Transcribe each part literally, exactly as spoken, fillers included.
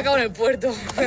acabo en el puerto.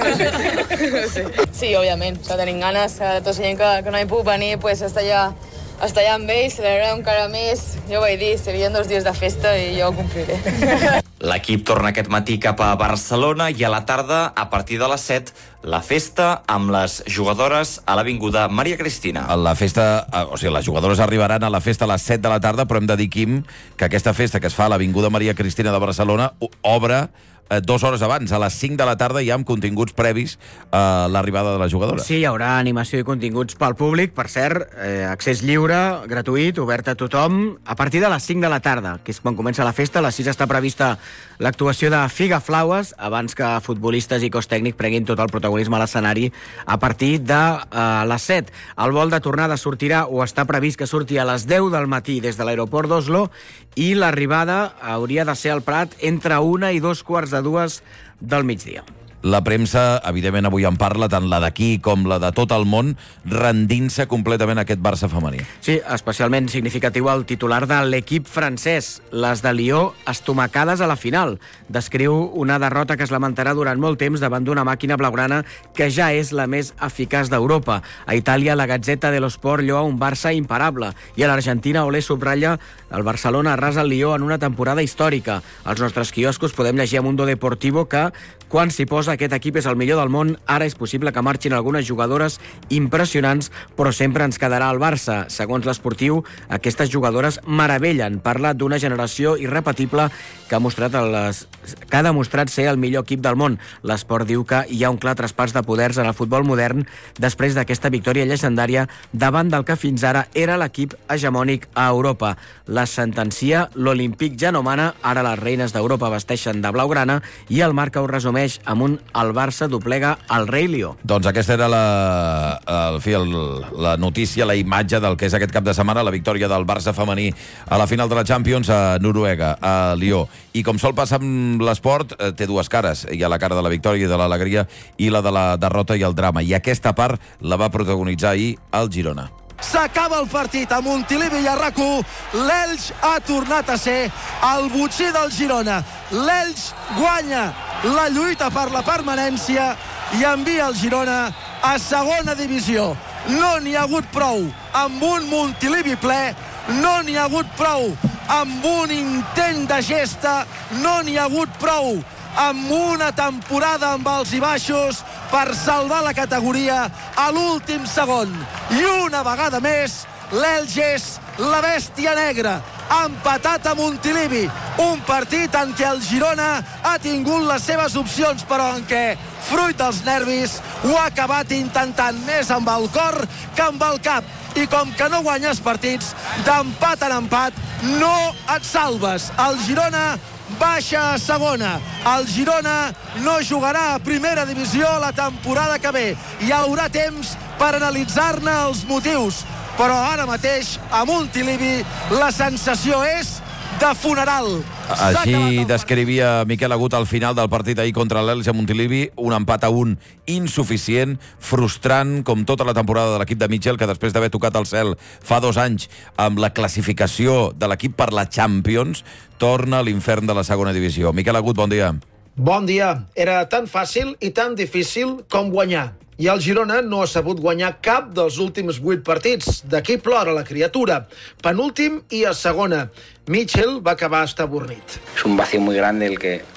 No sé. Sí, òbviament. O sigui, tenim ganes. Tota la gent que, que no hi puc venir, pues, està allà, està allà amb ells, celebrar encara més. Jo ho vaig dir, serien dos dies de festa i jo ho compliré. L'equip torna aquest matí cap a Barcelona i a la tarda, a partir de les set, la festa amb les jugadores a l'Avinguda Maria Cristina. La festa, o sigui, les jugadores arribaran a la festa a les set de la tarda, però hem de dir, Quim, que aquesta festa que es fa a l'Avinguda Maria Cristina de Barcelona obre eh, dues hores abans, a les cinc de la tarda, ja amb continguts previs a l'arribada de les jugadores. Sí, hi haurà animació i continguts pel públic, per cert, eh, accés lliure, gratuït, obert a tothom, a partir de les cinc de la tarda, que és quan comença la festa. A les sis està prevista l'actuació de Figa Flaues, abans que futbolistes i cos tècnic prenguin tot el protagonisme a l'escenari a partir de eh, les set. El vol de tornada sortirà, o està previst que surti a les deu del matí des de l'aeroport d'Oslo, i l'arribada hauria de ser al Prat entre una i dos quarts de dues del migdia. La premsa, evidentment, avui en parla, tant la d'aquí com la de tot el món, rendint-se completament a aquest Barça femení. Sí, especialment significatiu el titular de l'equip francès. Les de Lió estomacades a la final. Descriu una derrota que es lamentarà durant molt temps davant d'una màquina blaugrana que ja és la més eficaç d'Europa. A Itàlia, la Gazzetta dello Sport lloa un Barça imparable. I a l'Argentina, Olé subratlla el Barcelona arrasa el Lió en una temporada històrica. Als nostres quioscos podem llegir a Mundo Deportivo que, quan s'hi posa aquest equip és el millor del món, ara és possible que marxin algunes jugadores impressionants, però sempre ens quedarà el Barça. Segons l'Esportiu, aquestes jugadores meravellen. Parla d'una generació irrepetible que ha, mostrat les... que ha demostrat ser el millor equip del món. L'Esport diu que hi ha un clar traspàs de poders en el futbol modern després d'aquesta victòria llegendària davant del que fins ara era l'equip hegemònic a Europa. La sentencia, l'Olímpic ja no mana, ara les reines d'Europa vesteixen de blaugrana i el Marca ho resumeix amb un el Barça doblega el rei Lió. Doncs aquesta era la, el, fi, el, la notícia, la imatge del que és aquest cap de setmana, la victòria del Barça femení a la final de la Champions a Noruega, a Lió. I com sol passar amb l'esport, té dues cares. Hi ha la cara de la victòria i de l'alegria i la de la derrota i el drama. I aquesta part la va protagonitzar ahir el Girona. S'acaba el partit a Montilivi i a RAC u. L'Elx ha tornat a ser el botxí del Girona. L'Elx guanya la lluita per la permanència i envia el Girona a segona divisió. No n'hi ha hagut prou amb un Montilivi ple, no n'hi ha hagut prou amb un intent de gesta, no n'hi ha hagut prou amb una temporada amb alts i baixos per salvar la categoria a l'últim segon. I una vegada més, l'Elx és la bèstia negra. Ha empatat a Montilivi, un partit en què el Girona ha tingut les seves opcions, però en què, fruit dels nervis, ho ha acabat intentant més amb el cor que amb el cap. I com que no guanyes partits, d'empat en empat, no et salves. El Girona baixa a segona. El Girona no jugarà a primera divisió la temporada que ve. Hi haurà temps per analitzar-ne els motius, però ara mateix a Montilivi la sensació és de funeral. Així descrivia Miquel Agut al final del partit ahir contra l'Elx a Montilivi, un empat a un insuficient, frustrant, com tota la temporada de l'equip de Mitchell, que després d'haver tocat el cel fa dos anys amb la classificació de l'equip per la Champions, torna a l'infern de la segona divisió. Miquel Agut, bon dia. Bon dia. Era tan fàcil i tan difícil com guanyar. I el Girona no ha sabut guanyar cap dels últims vuit partits. D'aquí plora la criatura. Penúltim i a segona. Mitchell va acabar estabornit. Es un vacío muy grande el que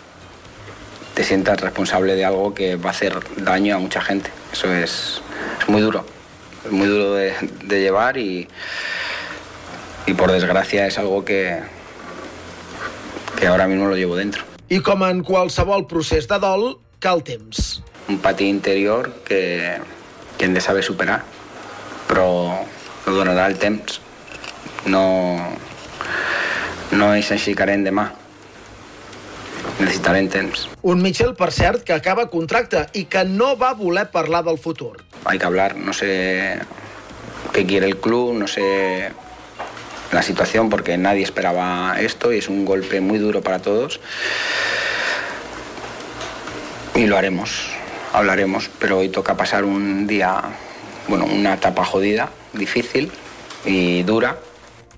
te sientas responsable de algo que va a hacer daño a mucha gente. Eso es, es muy duro. Es muy duro de, de llevar y, y por desgracia es algo que, que ahora mismo lo llevo dentro. I com en qualsevol procés de dol, cal temps. Un pati interior que, que hem de saber superar, però no donarà el temps. No, no ens aixecarem demà. Necessitarem temps. Un Mitchell, per cert, que acaba contracte i que no va voler parlar del futur. Hay que hablar, no sé qué quiere el club, no sé la situación, porque nadie esperaba esto y es un golpe muy duro para todos. Y lo haremos. Hablaremos, pero hoy toca pasar un día, bueno, una etapa jodida, difícil y dura,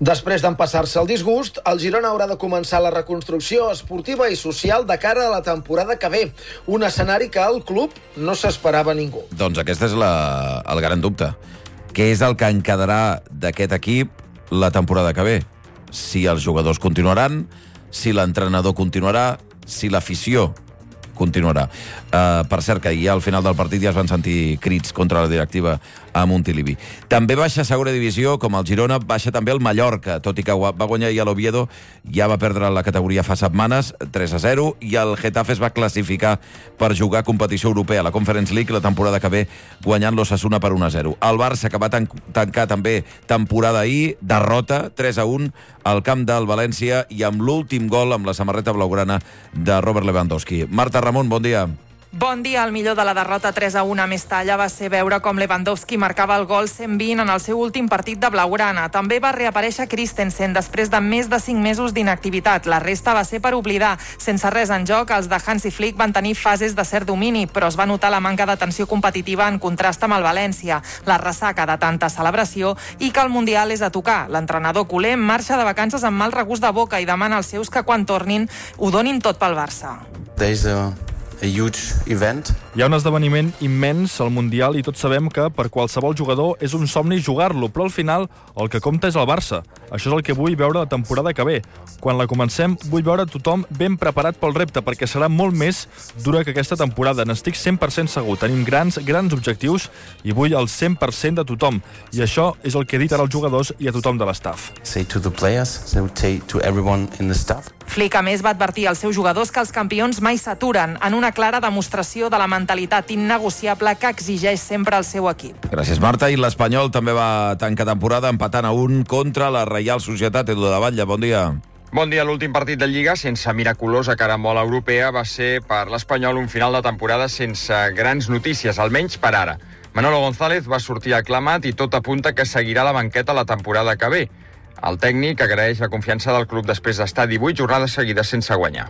Després d'empassar-se el disgust, el Girona haurà de començar la reconstrucció esportiva i social de cara a la temporada que ve. Un escenari que al club no s'esperava ningú. Doncs aquest és la, el gran dubte. Què és el que en quedarà d'aquest equip la temporada que ve? Si els jugadors continuaran, si l'entrenador continuarà, si l'afició continuarà. Uh, per cert, que ja al final del partit ja es van sentir crits contra la directiva a Montilivi. També baixa a segona divisió, com el Girona, baixa també el Mallorca, tot i que va guanyar ja l'Oviedo, ja va perdre la categoria fa setmanes, tres a zero, i el Getafe es va classificar per jugar competició europea a la Conference League la temporada que ve, guanyant l'Osasuna per un a zero. El Barça, que va tan tancar també temporada ahir, derrota tres a un al camp del València i amb l'últim gol amb la samarreta blaugrana de Robert Lewandowski. Marta Ramon, bon dia. Bon dia. El millor de la derrota tres a un a Mestalla va ser veure com Lewandowski marcava el gol cent vint en el seu últim partit de blaugrana. També va reaparèixer Christensen després de més de cinc mesos d'inactivitat. La resta va ser per oblidar. Sense res en joc, els de Hansi Flick van tenir fases de cert domini, però es va notar la manca de tensió competitiva en contrast amb el València, la ressaca de tanta celebració i que el Mundial és a tocar. L'entrenador culer marxa de vacances amb mal regust de boca i demana als seus que quan tornin ho donin tot pel Barça. There's a... a huge event. Hi ha un esdeveniment immens al Mundial i tots sabem que per qualsevol jugador és un somni jugar-lo, però al final el que compta és el Barça. Això és el que vull veure la temporada que ve. Quan la comencem vull veure tothom ben preparat pel repte, perquè serà molt més dura que aquesta temporada. N'estic cent per cent segur. Tenim grans, grans objectius i vull el cent per cent de tothom. I això és el que he dit ara als jugadors i a tothom de l'estaf. Say to the players, say to everyone in the staff. Flick, a més, va advertir als seus jugadors que els campions mai s'aturen, en una clara demostració de la mentalitat innegociable que exigeix sempre el seu equip. Gràcies, Marta. I l'Espanyol també va tancar temporada empatant a un contra la Reial Societat. Edu de Batlle, bon dia. Bon dia. L'últim partit de Lliga, sense miraculosa carambola europea, va ser per l'Espanyol un final de temporada sense grans notícies, almenys per ara. Manolo González va sortir aclamat i tot apunta que seguirà la banqueta la temporada que ve. El tècnic agraeix la confiança del club després d'estar divuit jornades seguides sense guanyar.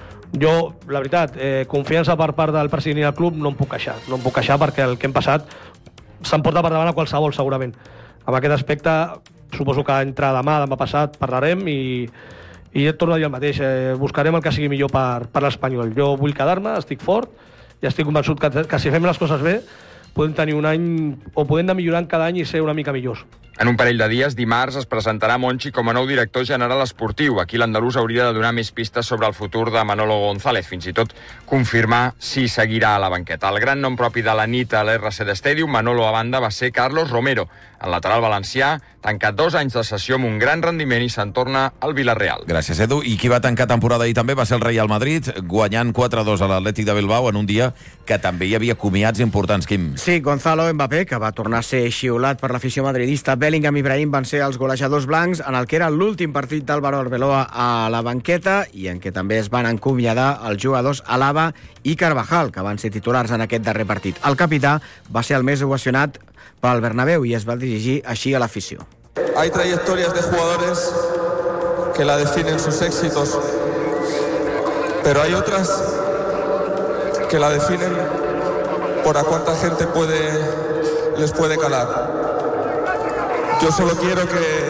Jo, la veritat, eh, confiança per part del president i del club no em puc queixar. No em puc queixar perquè el que hem passat s'emporta per davant a qualsevol, segurament. Amb aquest aspecte, suposo que entre demà, demà passat, parlarem i, i et torno a dir el mateix. Eh, buscarem el que sigui millor per, per l'Espanyol. Jo vull quedar-me, estic fort i estic convençut que, que si fem les coses bé podem tenir un any, o podem anar millorant cada any i ser una mica millors. En un parell de dies, dimarts, es presentarà Monchi com a nou director general esportiu. Aquí l'andalús hauria de donar més pistes sobre el futur de Manolo González, fins i tot confirmar si seguirà a la banqueta. El gran nom propi de la nit a l'R C D Stadium, Manolo a banda, va ser Carlos Romero. El lateral valencià tanca dos anys de sessió amb un gran rendiment i se'n torna al Villarreal. Gràcies, Edu. I qui va tancar temporada ahir també va ser el Real Madrid, guanyant quatre a dos a l'Atlètic de Bilbao en un dia que també hi havia comiats importants, Quim. Sí, Gonzalo Mbappé, que va tornar a ser xiulat per l'afició madridista, Bellingham i Ibrahim van ser els golejadors blancs en el que era l'últim partit d'Álvaro Arbeloa a la banqueta i en què també es van acomiadar els jugadors Alaba i Carvajal, que van ser titulars en aquest darrer partit. El capità va ser el més ovacionat pel Bernabéu i es va dirigir així a l'afició. Hay trayectorias de jugadores que la definen sus éxitos, pero hay otras que la definen por a cuánta gente puede, les puede calar. Yo solo quiero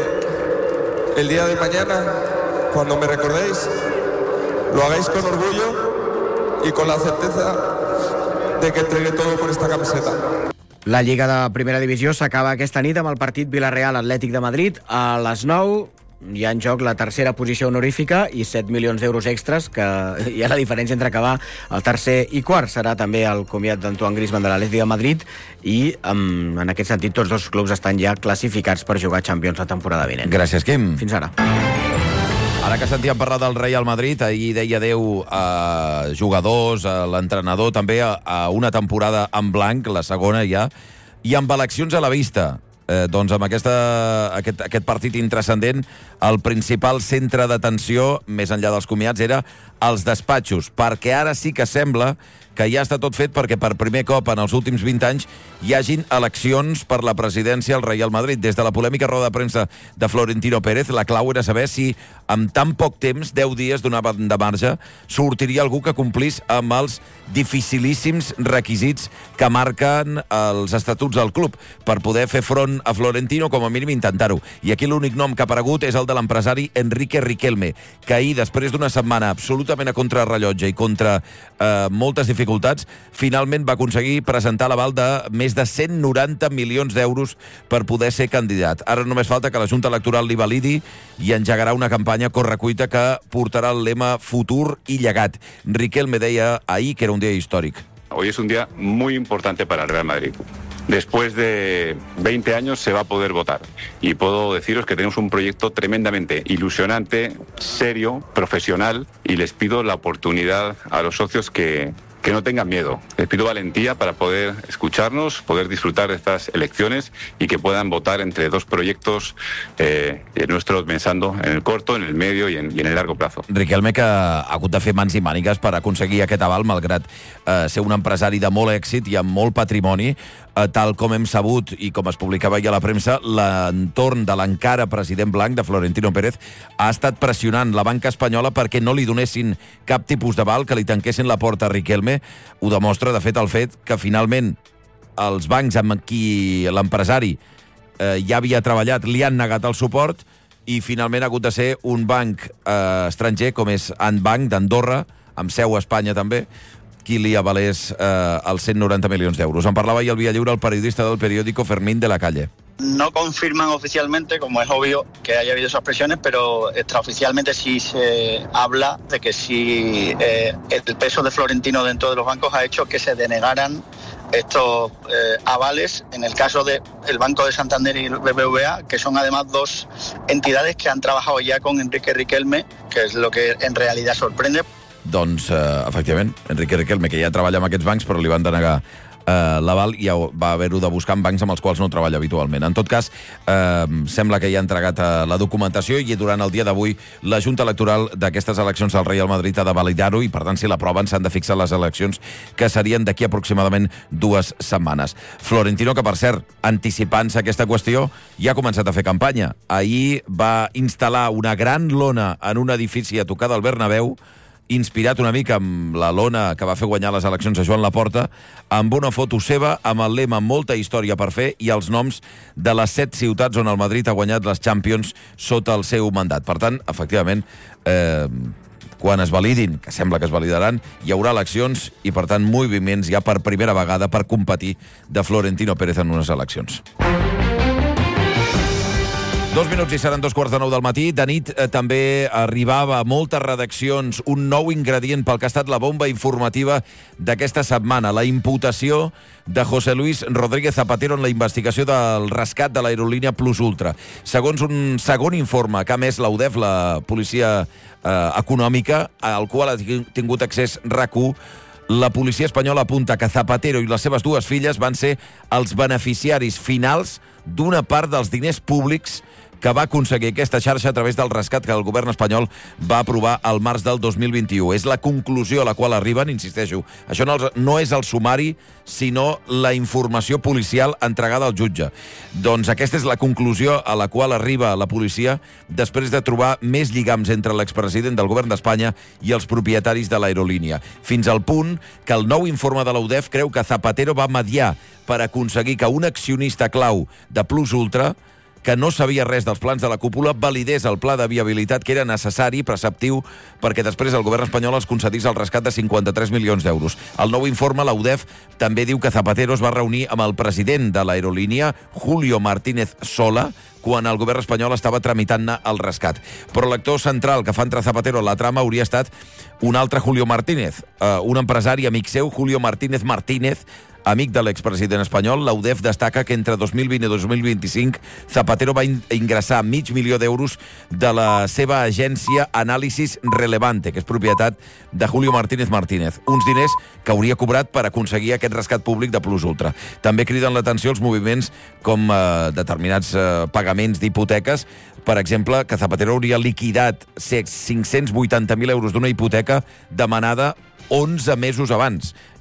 que el día de mañana, cuando me recordéis, lo hagáis con orgullo y con la certeza de que entregué todo por esta camiseta. La Lliga de Primera Divisió s'acaba aquesta nit amb el partit Villarreal-Atlètic de Madrid. A les nou hi ha en joc la tercera posició honorífica i set milions d'euros extras, que hi ha la diferència entre acabar el tercer i quart. Serà també el comiat d'Antoine Griezmann de l'Atlètic de Madrid i en, en aquest sentit tots dos clubs estan ja classificats per jugar Champions la temporada vinent. Gràcies, Quim. Fins ara. Ara que sentíem parlar del Real Madrid, ahir deia adeu a jugadors, a l'entrenador, també a, a una temporada en blanc, la segona ja, i amb eleccions a la vista. Eh, doncs amb aquesta, aquest, aquest partit intrascendent, el principal centre d'atenció, més enllà dels comiats, era els despatxos, perquè ara sí que sembla que ja està tot fet perquè per primer cop en els últims vint anys hi hagin eleccions per la presidència al Real Madrid. Des de la polèmica roda de premsa de Florentino Pérez, la clau era saber si amb tan poc temps, deu dies donaven de marge, sortiria algú que complís amb els dificilíssims requisits que marquen els estatuts del club per poder fer front a Florentino, com a mínim intentar-ho. I aquí l'únic nom que ha aparegut és el de l'empresari Enrique Riquelme, que ahir, després d'una setmana absolutament a contrarrellotge i contra eh, moltes dificultats, finalment va aconseguir presentar l'aval de més de cent noranta milions d'euros per poder ser candidat. Ara només falta que la Junta Electoral li validi i engegarà una campanya correcuita que portarà el lema Futur i Llegat. Riquelme deia ahir que era un día histórico. Hoy es un día muy importante para el Real Madrid. Después de veinte años se va a poder votar. Y puedo deciros que tenemos un proyecto tremendamente ilusionante, serio, profesional, y les pido la oportunidad a los socios que, que no tengan miedo. Les pido valentía para poder escucharnos, poder disfrutar de estas elecciones y que puedan votar entre dos proyectos eh, nuestros, pensando en el corto, en el medio y en, y en el largo plazo. Riquelme, que ha hagut de fer mans i mànigues per aconseguir aquest aval, malgrat eh, ser un empresari de molt èxit i amb molt patrimoni, eh, tal com hem sabut i com es publicava ja a la premsa, l'entorn de l'encara president blanc, de Florentino Pérez, ha estat pressionant la banca espanyola perquè no li donessin cap tipus d'aval, que li tanquessin la porta a Riquelme. Ho demostra, de fet, el fet que finalment els bancs amb qui l'empresari eh, ja havia treballat li han negat el suport i finalment ha hagut de ser un banc eh, estranger, com és Antbank d'Andorra, amb seu a Espanya també, qui li avalés eh, els cent noranta milions d'euros. En parlava ahir al Via Lliure el periodista del periódico Fermín de la Calle. No confirman oficialmente, como es obvio que haya habido esas presiones, pero extraoficialmente sí se habla de que sí eh, el peso de Florentino dentro de los bancos ha hecho que se denegaran estos eh, avales en el caso del Banco de Santander y el B B V A, que son además dos entidades que han trabajado ya con Enrique Riquelme, que es lo que en realidad sorprende. Doncs, eh, efectivament, Enrique Riquelme, que ja treballa amb aquests bancs, però li van denegar Uh, l'aval i ja va haver-ho de buscar en bancs amb els quals no treballa habitualment. En tot cas, uh, sembla que ja ha entregat uh, la documentació i durant el dia d'avui la Junta Electoral d'aquestes eleccions del Real Madrid ha de validar-ho i, per tant, si l'aproven, s'han de fixar les eleccions que serien d'aquí aproximadament dues setmanes. Florentino, que per cert, anticipant-se aquesta qüestió, ja ha començat a fer campanya. Ahir va instal·lar una gran lona en un edifici a tocar del Bernabéu, inspirat una mica amb la lona que va fer guanyar les eleccions a Joan Laporta, amb una foto seva, amb el lema Molta història per fer i els noms de les set ciutats on el Madrid ha guanyat les Champions sota el seu mandat. Per tant, efectivament, eh, quan es validin, que sembla que es validaran, hi haurà eleccions i, per tant, moviments ja per primera vegada per competir de Florentino Pérez en unes eleccions. Dos minuts i seran dos quarts de nou del matí. De nit eh, també arribava a moltes redaccions un nou ingredient pel que ha estat la bomba informativa d'aquesta setmana, la imputació de José Luis Rodríguez Zapatero en la investigació del rescat de l'aerolínia Plus Ultra. Segons un segon informe que ha emès l'U D E F, la policia eh, econòmica, al qual ha tingut accés RAC u, la policia espanyola apunta que Zapatero i les seves dues filles van ser els beneficiaris finals d'una part dels diners públics que va aconseguir aquesta xarxa a través del rescat que el govern espanyol va aprovar al març del dos mil vint-i-u. És la conclusió a la qual arriben, insisteixo. Això no, no és el sumari, sinó la informació policial entregada al jutge. Doncs aquesta és la conclusió a la qual arriba la policia després de trobar més lligams entre l'expresident del govern d'Espanya i els propietaris de l'aerolínia. Fins al punt que el nou informe de la U D E F creu que Zapatero va mediar per aconseguir que un accionista clau de Plus Ultra, que no sabia res dels plans de la cúpula, validés el pla de viabilitat que era necessari, preceptiu, perquè després el govern espanyol els concedís el rescat de cinquanta-tres milions d'euros. El nou informe, la U D E F, també diu que Zapatero es va reunir amb el president de l'aerolínia, Julio Martínez Sola, quan el govern espanyol estava tramitant-ne el rescat. Però l'actor central que fa entre Zapatero a la trama hauria estat un altre Julio Martínez, uh, un empresari amic seu, Julio Martínez Martínez, amic de l'expresident espanyol. La U D E F destaca que entre dos mil vint i dos mil vint-i-cinc Zapatero va ingressar mig milió d'euros de la seva agència Análisis Relevante, que és propietat de Julio Martínez Martínez. Uns diners que hauria cobrat per aconseguir aquest rescat públic de Plus Ultra. També criden l'atenció els moviments com eh, determinats eh, pagaments d'hipoteques. Per exemple, que Zapatero hauria liquidat cinc-cents vuitanta mil euros d'una hipoteca demanada onze mesos abans.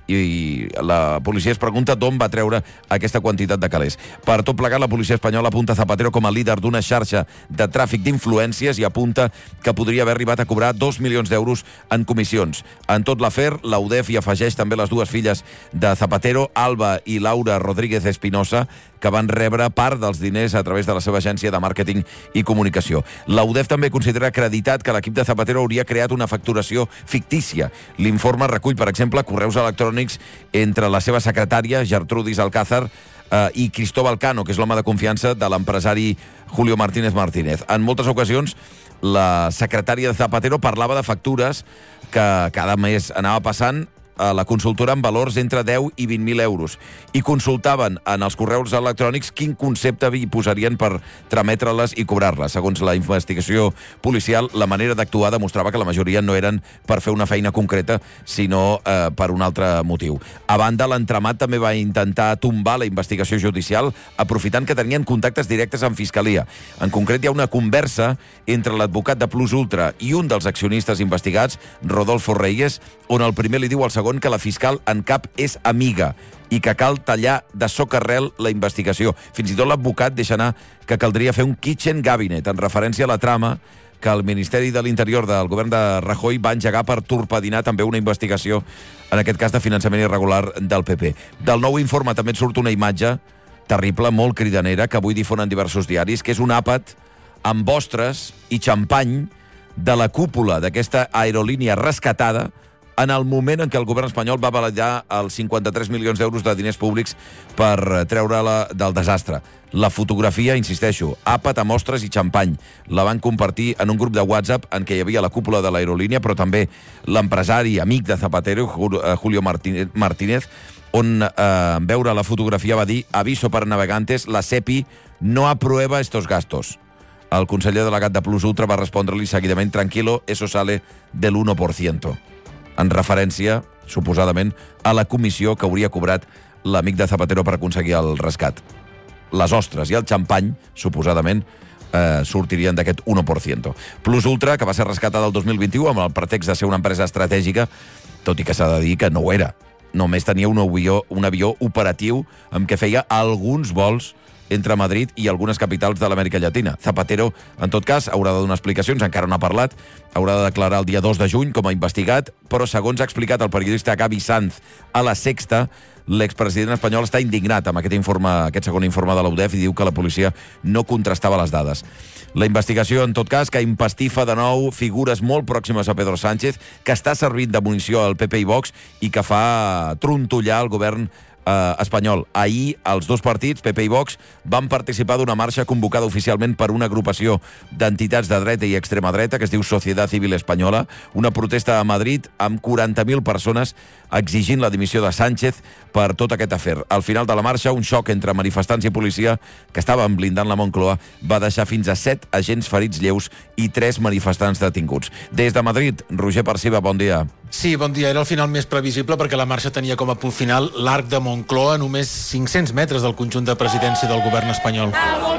i la policia es pregunta d'on va treure aquesta quantitat de calés. Per tot plegat, la policia espanyola apunta Zapatero com a líder d'una xarxa de tràfic d'influències i apunta que podria haver arribat a cobrar dos milions d'euros en comissions. En tot l'afer, la U D E F hi afegeix també les dues filles de Zapatero, Alba i Laura Rodríguez Espinosa, que van rebre part dels diners a través de la seva agència de màrqueting i comunicació. La U D E F també considera acreditat que l'equip de Zapatero hauria creat una facturació fictícia. L'informe recull, per exemple, correus electrònics entre la seva secretària, Gertrudis Alcázar, eh, i Cristóbal Cano, que és l'home de confiança de l'empresari Julio Martínez Martínez. En moltes ocasions, la secretària de Zapatero parlava de factures que cada mes anava passant a la consultora amb valors entre deu i vint mil euros i consultaven en els correus electrònics quin concepte hi posarien per trametre-les i cobrar-les. Segons la investigació policial, la manera d'actuar demostrava que la majoria no eren per fer una feina concreta, sinó eh, per un altre motiu. A banda, l'entramat també va intentar tombar la investigació judicial, aprofitant que tenien contactes directes amb Fiscalia. En concret, hi ha una conversa entre l'advocat de Plus Ultra i un dels accionistes investigats, Rodolfo Reyes, on el primer li diu al segon que la fiscal en cap és amiga i que cal tallar de socarrel la investigació. Fins i tot l'advocat deixa anar que caldria fer un kitchen cabinet, en referència a la trama que el Ministeri de l'Interior del govern de Rajoy va engegar per torpedinar també una investigació, en aquest cas de finançament irregular del P P. Del nou informe també et surt una imatge terrible, molt cridanera, que avui difonen diversos diaris, que és un àpat amb ostres i xampany de la cúpula d'aquesta aerolínia rescatada en el moment en què el govern espanyol va validar els cinquanta-tres milions d'euros de diners públics per treure-la del desastre. La fotografia, insisteixo, àpat amb ostres i xampany. La van compartir en un grup de WhatsApp en què hi havia la cúpula de l'aerolínia, però també l'empresari amic de Zapatero, Julio Martínez, on eh, en veure la fotografia va dir: aviso para navegantes, la SEPI no aprueba estos gastos. El conseller delegat de Plus Ultra va respondre-li seguidament: tranquilo, eso sale del uno por ciento. En referència, suposadament, a la comissió que hauria cobrat l'amic de Zapatero per aconseguir el rescat. Les ostres i el xampany, suposadament, eh, sortirien d'aquest uno por ciento. Plus Ultra, que va ser rescatada el dos mil vint-i-u amb el pretext de ser una empresa estratègica, tot i que s'ha de dir que no ho era. Només tenia un avió, un avió operatiu amb què feia alguns vols entre Madrid i algunes capitals de l'Amèrica Llatina. Zapatero, en tot cas, haurà de donar explicacions, encara no ha parlat, haurà de declarar el dia dos de juny com a investigat, però segons ha explicat el periodista Gavi Sanz a La Sexta, l'expresident espanyol està indignat amb aquest informe, aquest segon informe de la U D E F, i diu que la policia no contrastava les dades. La investigació, en tot cas, que empastifa de nou figures molt pròximes a Pedro Sánchez, que està servint de munició al P P i Vox i que fa trontollar el govern eh, espanyol. Ahir, els dos partits, P P i Vox, van participar d'una marxa convocada oficialment per una agrupació d'entitats de dreta i extrema dreta, que es diu Societat Civil Espanyola, una protesta a Madrid amb quaranta mil persones exigint la dimissió de Sánchez per tot aquest afer. Al final de la marxa, un xoc entre manifestants i policia que estaven blindant la Moncloa va deixar fins a set agents ferits lleus i tres manifestants detinguts. Des de Madrid, Roger Perciba, bon dia. Sí, bon dia. Era el final més previsible perquè la marxa tenia com a punt final l'arc de Moncloa, a només cinc-cents metres del conjunt de presidència del govern espanyol.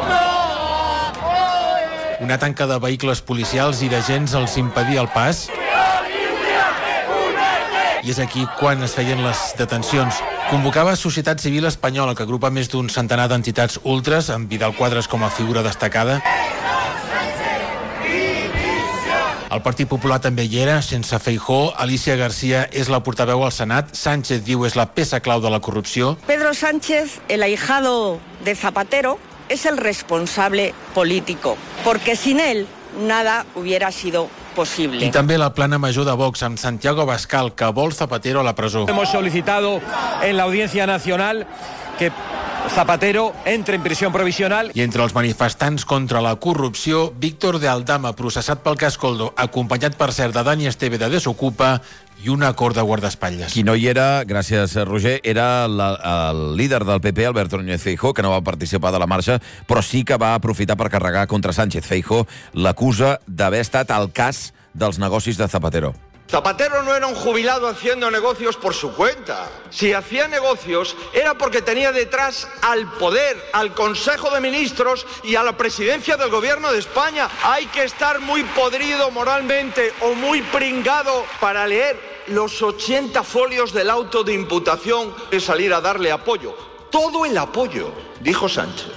Una tanca de vehicles policials i d'agents els impedia el pas. I és aquí quan es feien les detencions. Convocava Societat Civil Espanyola, que agrupa més d'un centenar d'entitats ultres, amb Vidal Quadras com a figura destacada. El Partit Popular també hi era, sense Feijóo. Alicia García és la portaveu al Senat. Sánchez diu és la peça clau de la corrupció. Pedro Sánchez, el ahijado de Zapatero, es el responsable político, porque sin él nada hubiera sido posible. I també la plana major de Vox, amb Santiago Abascal, que vol Zapatero a la presó. Hemos solicitado en la Audiencia Nacional que Zapatero entre en prisión provisional. I entre els manifestants contra la corrupció, Víctor de Aldama, processat pel cas Coldo, acompanyat per cert de Dani Esteve de Desocupa, i un acord de guardaespatlles. Qui no hi era, gràcies Roger, era la, el líder del P P, Alberto Núñez Feijóo, que no va participar de la marxa, però sí que va aprofitar per carregar contra Sánchez. Feijóo l'acusa d'haver estat al cas dels negocis de Zapatero. Zapatero no era un jubilado haciendo negocios por su cuenta. Si hacía negocios era porque tenía detrás al poder, al Consejo de Ministros y a la presidencia del Gobierno de España. Hay que estar muy podrido moralmente o muy pringado para leer los ochenta folios del auto de imputación de salir a darle apoyo. Todo el apoyo, dijo Sánchez.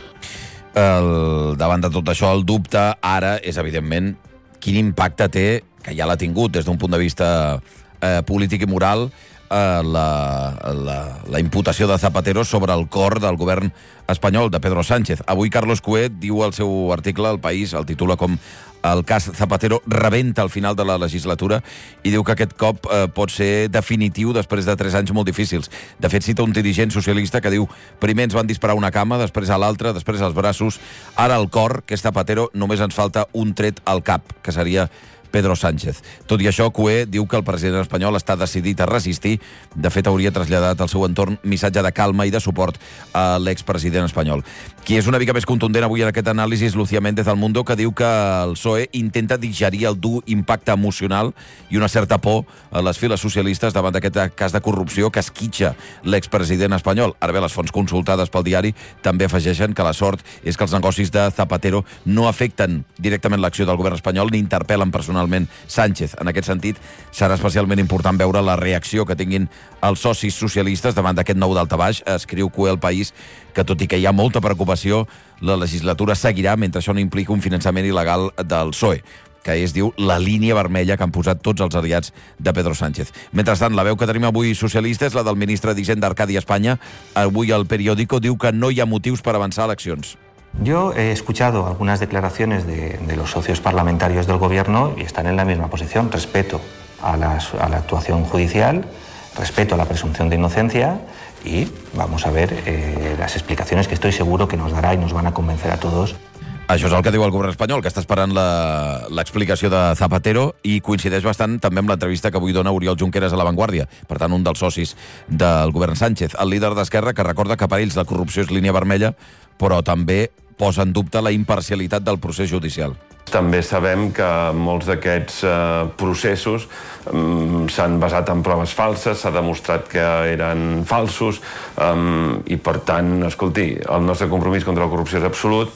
El, davant de tot això, el dubte ara és, evidentment, quin impacte té, que ja l'ha tingut des d'un punt de vista eh, polític i moral, eh, la, la, la imputació de Zapatero sobre el cor del govern espanyol, de Pedro Sánchez. Avui Carlos Cuet diu al seu article, El País, el titula com el cas Zapatero rebenta al final de la legislatura i diu que aquest cop eh, pot ser definitiu després de tres anys molt difícils. De fet, cita un dirigent socialista que diu primer ens van disparar una cama, després a l'altra, després als braços, ara al cor, que és Zapatero, només ens falta un tret al cap, que seria Pedro Sánchez. Tot i això, Cué diu que el president espanyol està decidit a resistir. De fet, hauria traslladat al seu entorn missatge de calma i de suport a l'expresident espanyol. Qui és una mica més contundent avui en aquest anàlisi és Lucía Méndez del Mundo, que diu que el P S O E intenta digerir el dur impacte emocional i una certa por a les files socialistes davant d'aquest cas de corrupció que esquitxa l'expresident espanyol. Ara bé, les fonts consultades pel diari també afegeixen que la sort és que els negocis de Zapatero no afecten directament l'acció del govern espanyol ni interpel·len personalment Sánchez. En aquest sentit, serà especialment important veure la reacció que tinguin els socis socialistes davant d'aquest nou daltabaix. Escriu Cué al País que, tot i que hi ha molta preocupació, la legislatura seguirà mentre això no implica un finançament il·legal del P S O E, que és, diu, la línia vermella que han posat tots els aliats de Pedro Sánchez. Mentrestant, la veu que tenim avui socialista és la del ministre d'Hisenda Arcadi Espanya. Avui el Periódico diu que no hi ha motius per avançar eleccions. Yo he escuchado algunas declaraciones de, de los socios parlamentarios del Gobierno y están en la misma posición. Respeto a, las, a la actuación judicial, respeto a la presunción de inocencia y vamos a ver eh, las explicaciones que estoy seguro que nos dará y nos van a convencer a todos. Això és el que diu el govern espanyol, que està esperant l'explicació de Zapatero i coincideix bastant també amb l'entrevista que avui dona Oriol Junqueras a La Vanguardia, per tant un dels socis del govern Sánchez. El líder d'Esquerra, que recorda que per ells la corrupció és línia vermella, però també posa en dubte la imparcialitat del procés judicial. També sabem que molts d'aquests eh, processos um, s'han basat en proves falses, s'ha demostrat que eren falsos um, i, per tant, escolti, el nostre compromís contra la corrupció és absolut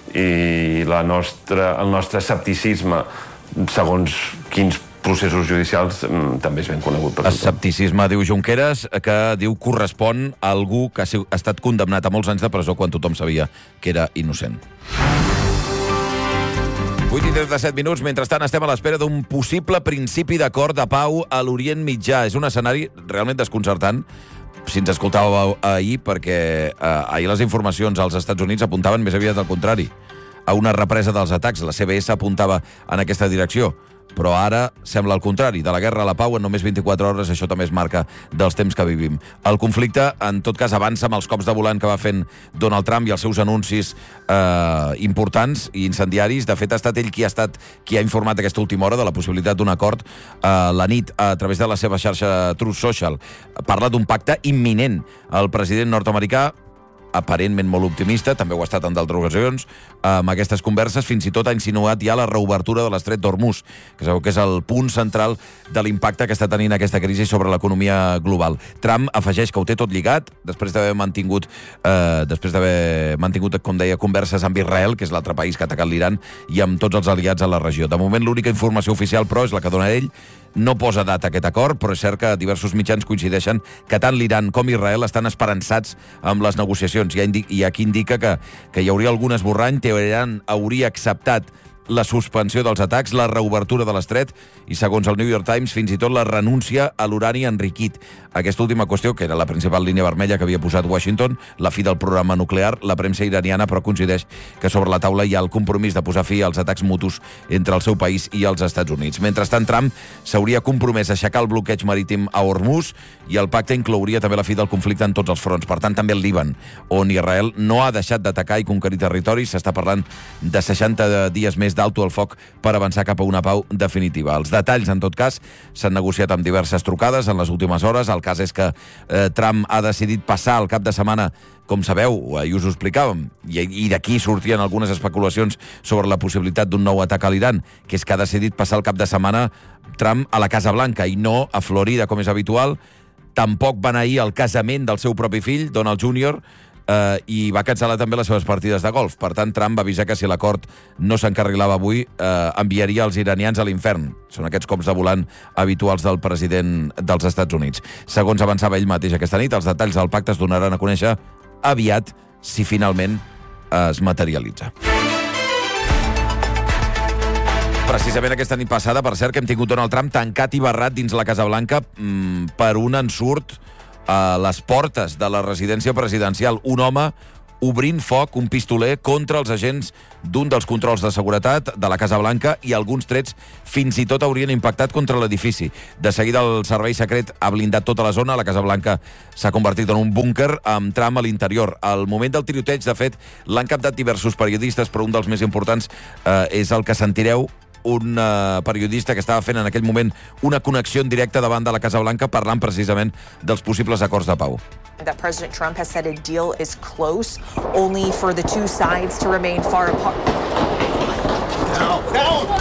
i la nostra, el nostre escepticisme segons quins processos judicials um, també és ben conegut per tothom. Escepticisme, diu Junqueras, que diu correspon a algú que ha estat condemnat a molts anys de presó quan tothom sabia que era innocent. vuit i trenta-set minuts. Mentrestant, estem a l'espera d'un possible principi d'acord de pau a l'Orient Mitjà. És un escenari realment desconcertant, si ens escoltàveu ahir, perquè eh, ahir les informacions als Estats Units apuntaven més aviat al contrari, a una represa dels atacs. La C B S apuntava en aquesta direcció. Però ara sembla el contrari. De la guerra a la pau en només vint-i-quatre hores, això també es marca dels temps que vivim. El conflicte, en tot cas, avança amb els cops de volant que va fent Donald Trump i els seus anuncis eh, importants i incendiaris. De fet, ha estat ell qui ha estat qui ha informat aquesta última hora de la possibilitat d'un acord eh, la nit a través de la seva xarxa Truth Social. Parla d'un pacte imminent. El president nord-americà, aparentment molt optimista, també ho ha estat en d'altres ocasions, amb aquestes converses fins i tot ha insinuat ja la reobertura de l'estret d'Hormuz, que sabeu que és el punt central de l'impacte que està tenint aquesta crisi sobre l'economia global. Trump afegeix que ho té tot lligat, després d'haver mantingut, eh, després d'haver mantingut, com deia, converses amb Israel, que és l'altre país que ha atacat l'Iran, i amb tots els aliats a la regió. De moment, l'única informació oficial, però, és la que dona ell. No posa data aquest acord, però és cert que diversos mitjans coincideixen que tant l'Iran com Israel estan esperançats amb les negociacions. Hi ha, indi- hi ha qui indica que, que hi hauria algun esborrany. Teheran hauria acceptat la suspensió dels atacs, la reobertura de l'estret i, segons el New York Times, fins i tot la renúncia a l'urani enriquit. Aquesta última qüestió, que era la principal línia vermella que havia posat Washington, la fi del programa nuclear, la premsa iraniana, però coincideix que sobre la taula hi ha el compromís de posar fi als atacs mutus entre el seu país i els Estats Units. Mentrestant, Trump s'hauria compromès a aixecar el bloqueig marítim a Hormuz i el pacte inclouria també la fi del conflicte en tots els fronts. Per tant, també el Líban, on Israel no ha deixat d'atacar i conquerir territoris. S'està parlant de seixanta dies més d'alto al foc per avançar cap a una pau definitiva. Els detalls, en tot cas, s'han negociat amb diverses trucades en les últimes hores. El cas és que eh, Trump ha decidit passar el cap de setmana, com sabeu, ahir us ho explicàvem, i, i d'aquí sortien algunes especulacions sobre la possibilitat d'un nou atac a l'Iran, que és que ha decidit passar el cap de setmana Trump a la Casa Blanca i no a Florida, com és habitual. Tampoc van ahir al casament del seu propi fill, Donald júnior, eh, i va cancel·lar també les seves partides de golf. Per tant, Trump va avisar que si l'acord no s'encarrilava avui, eh, enviaria els iranians a l'infern. Són aquests cops de volant habituals del president dels Estats Units. Segons avançava ell mateix aquesta nit, els detalls del pacte es donaran a conèixer aviat, si finalment es materialitza. Precisament aquesta nit passada, per cert, que hem tingut Donald Trump tancat i barrat dins la Casa Blanca mmm, per un ensurt a les portes de la residència presidencial. Un home obrint foc, un pistoler, contra els agents d'un dels controls de seguretat de la Casa Blanca, i alguns trets fins i tot haurien impactat contra l'edifici. De seguida el servei secret ha blindat tota la zona. La Casa Blanca s'ha convertit en un búnquer amb Trump a l'interior. Al moment del tiroteig, de fet, l'han captat diversos periodistes, però un dels més importants eh, és el que sentireu, un uh, periodista que estava fent en aquell moment una connexió en directe davant de la Casa Blanca, parlant precisament dels possibles acords de pau. That President Trump has said a deal is close, only for the two sides to remain far apart. No, no.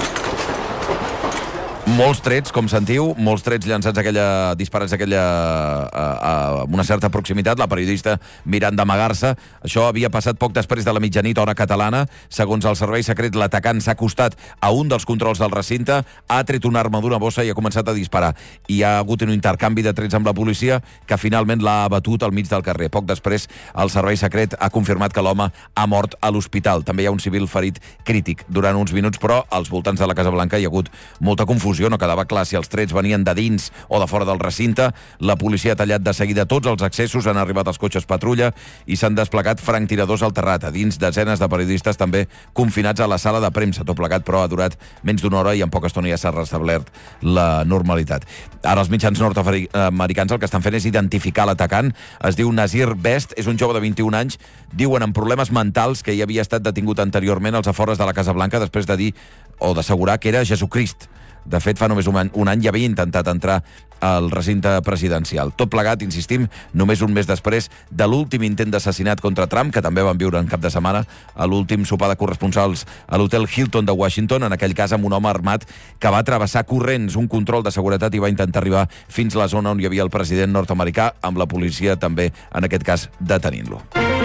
Molts trets, com sentiu, molts trets llançats aquella, disparats aquella, a, a una certa proximitat, la periodista mirant d'amagar-se. Això havia passat poc després de la mitjanit, hora catalana. Segons el servei secret, l'atacant s'ha acostat a un dels controls del recinte, ha tret una arma d'una bossa i ha començat a disparar. I ha hagut un intercanvi de trets amb la policia que finalment l'ha abatut al mig del carrer. Poc després, el servei secret ha confirmat que l'home ha mort a l'hospital. També hi ha un civil ferit crític durant uns minuts, però als voltants de la Casa Blanca hi ha hagut molta confusió. No quedava clar si els trets venien de dins o de fora del recinte. La policia ha tallat de seguida tots els accessos, han arribat els cotxes patrulla i s'han desplegat franctiradors al terrat. A dins, desenes de periodistes també confinats a la sala de premsa. Tot plegat, però, ha durat menys d'una hora i en poca estona ja s'ha restablert la normalitat. Ara els mitjans nord-americans el que estan fent és identificar l'atacant. Es diu Nazir Best, és un jove de vint-i-un anys, diuen amb problemes mentals, que ja havia estat detingut anteriorment als afores de la Casa Blanca després de dir o d'assegurar que era Jesucrist. De fet, fa només un any, un any ja havia intentat entrar al recinte presidencial. Tot plegat, insistim, només un mes després de l'últim intent d'assassinat contra Trump, que també van viure en cap de setmana, a l'últim sopar de corresponsals a l'hotel Hilton de Washington, en aquell cas amb un home armat que va travessar corrents un control de seguretat i va intentar arribar fins a la zona on hi havia el president nord-americà, amb la policia també, en aquest cas, detenint-lo.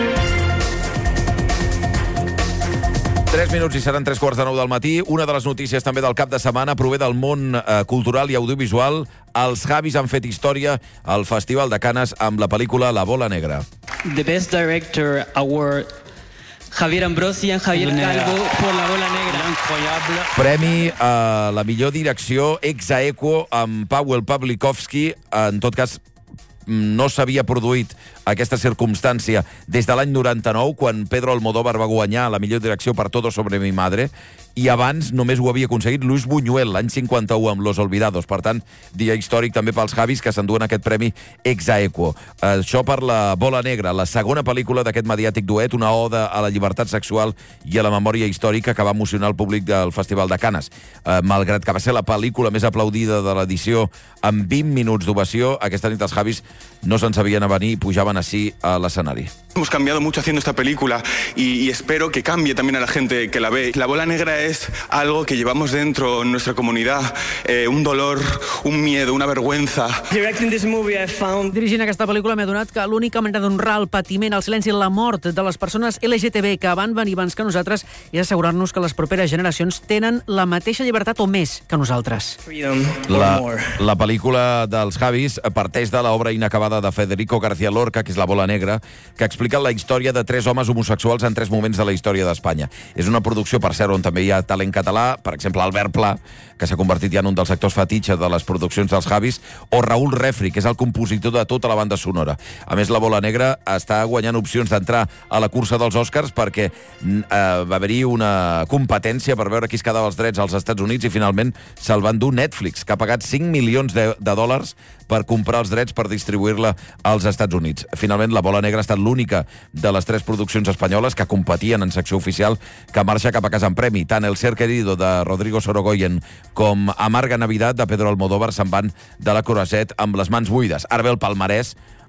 Tres minuts i seran tres quarts de nou del matí. Una de les notícies també del cap de setmana prové del món eh, cultural i audiovisual. Els Javis han fet història al Festival de Canes amb la pel·lícula La Bola Negra. The Best Director Award, Javier Ambrosian, Javier Calvo por La Bola Negra. Premi a la millor direcció ex aequo amb Paweł Pawlikowski. En tot cas, no s'havia produït aquesta circumstància des de l'any noranta-nou, quan Pedro Almodóvar va guanyar la millor direcció per Todo sobre mi madre, i abans només ho havia aconseguit Luis Buñuel l'any cinquanta-u amb Los Olvidados. Per tant, dia històric també pels Javis, que s'enduen aquest premi ex aequo. Això per La Bola Negra, la segona pel·lícula d'aquest mediàtic duet, una oda a la llibertat sexual i a la memòria històrica que va emocionar el públic del Festival de Canes. Malgrat que va ser la pel·lícula més aplaudida de l'edició, amb vint minuts d'ovació, aquesta nit els Javis no se'n sabien a venir i pujaven así a l'escenari. Hemos cambiado mucho haciendo esta película y, y espero que cambie también a la gente que la ve. La Bola Negra es algo que llevamos dentro en nuestra comunidad, eh, un dolor, un miedo, una vergüenza. Dirigint aquesta pel·lícula m'he adonat que l'única manera d'honrar el patiment, el silenci i la mort de les persones L G T B que van venir abans que nosaltres és assegurar-nos que les properes generacions tenen la mateixa llibertat o més que nosaltres. La, la pel·lícula dels Javis parteix de l'obra inacabada de Federico García Lorca, que és La Bola Negra, que explica la història de tres homes homosexuals en tres moments de la història d'Espanya. És una producció, per cert, on també hi ha talent català, per exemple, Albert Pla, que s'ha convertit ja en un dels actors fetitxe de les produccions dels Javis, o Raúl Refri, que és el compositor de tota la banda sonora. A més, La Bola Negra està guanyant opcions d'entrar a la cursa dels Oscars perquè eh, va haver-hi una competència per veure qui es quedava els drets als Estats Units i finalment se'l van dur Netflix, que ha pagat cinc milions de, de dòlars per comprar els drets per distribuir-la als Estats Units. Finalment, La Bola Negra ha estat l'única de les tres produccions espanyoles que competien en secció oficial que marxa cap a casa en premi. Tant El ser querido de Rodrigo Sorogoyen com Amarga Navidad de Pedro Almodóvar se'n van de la Croisette amb les mans buides. Ara ve el palmarès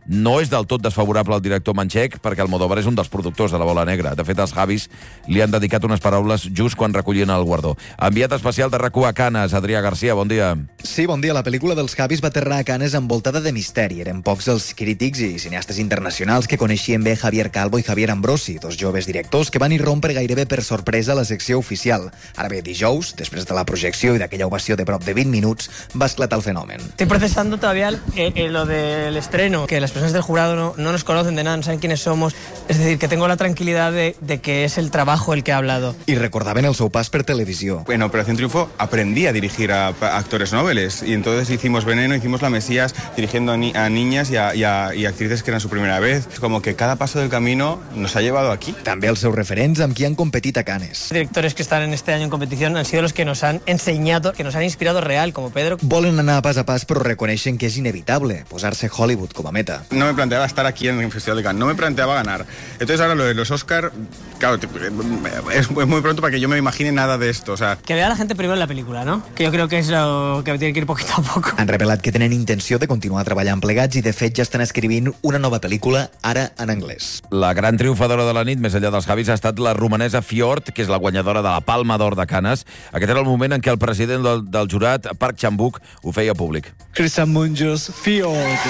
no és del tot desfavorable al director manxec, perquè Almodóvar és un dels productors de La Bola Negra. De fet, els Javis li han dedicat unes paraules just quan recollien el guardó. Enviat especial de RAC u a Canes, Adrià Garcia, bon dia. Sí, bon dia. La pel·lícula dels Javis va aterrar a Canes envoltada de misteri. Eren pocs els crítics i cineastes internacionals que coneixien bé Javier Calvo i Javier Ambrosi, dos joves directors que van irrompre gairebé per sorpresa a la secció oficial. Ara bé, dijous, després de la projecció i d'aquella ovació de prop de vint minuts, va esclatar el fenomen. Estoy procesando todavía eh, eh, lo del estreno, que las personas del jurado no, no nos conocen de nada, no saben quiénes somos. Es decir, que tengo la tranquilidad de, de que es el trabajo el que ha hablado. I recordaven el seu pas per televisió. En Operación Triunfo aprendí a dirigir a, a actores nobles y entonces hicimos Veneno, hicimos La Mesías dirigiendo a, ni, a niñas y a, y, a, y actrices que eran su primera vez. Como que cada paso del camino nos ha llevado aquí. També els seus referents amb qui han competit a Canes. Directores que están en este año en competición han sido los que nos han enseñado, que nos han inspirado real, como Pedro. Volen anar pas a pas, però reconeixen que és inevitable posar-se Hollywood com a meta. No me planteaba estar aquí en el Festival de Cannes, no me planteaba ganar. Entonces ahora lo de los Oscar, claro, es muy pronto para que yo me imagine nada de esto. O sea, que vea la gente primero la película, ¿no? Que yo creo que es lo que tiene que ir poquito a poco. Han revelat que tenen intenció de continuar treballant plegats i, de fet, ja estan escrivint una nova pel·lícula, ara en anglès. La gran triomfadora de la nit, més enllà dels Javis, ha estat la romanesa Fjord, que és la guanyadora de la Palma d'Or de Canes. Aquest era el moment en què el president del, del jurat, Park Chan-wook, ho feia públic. Cristian Mungius, Fjord.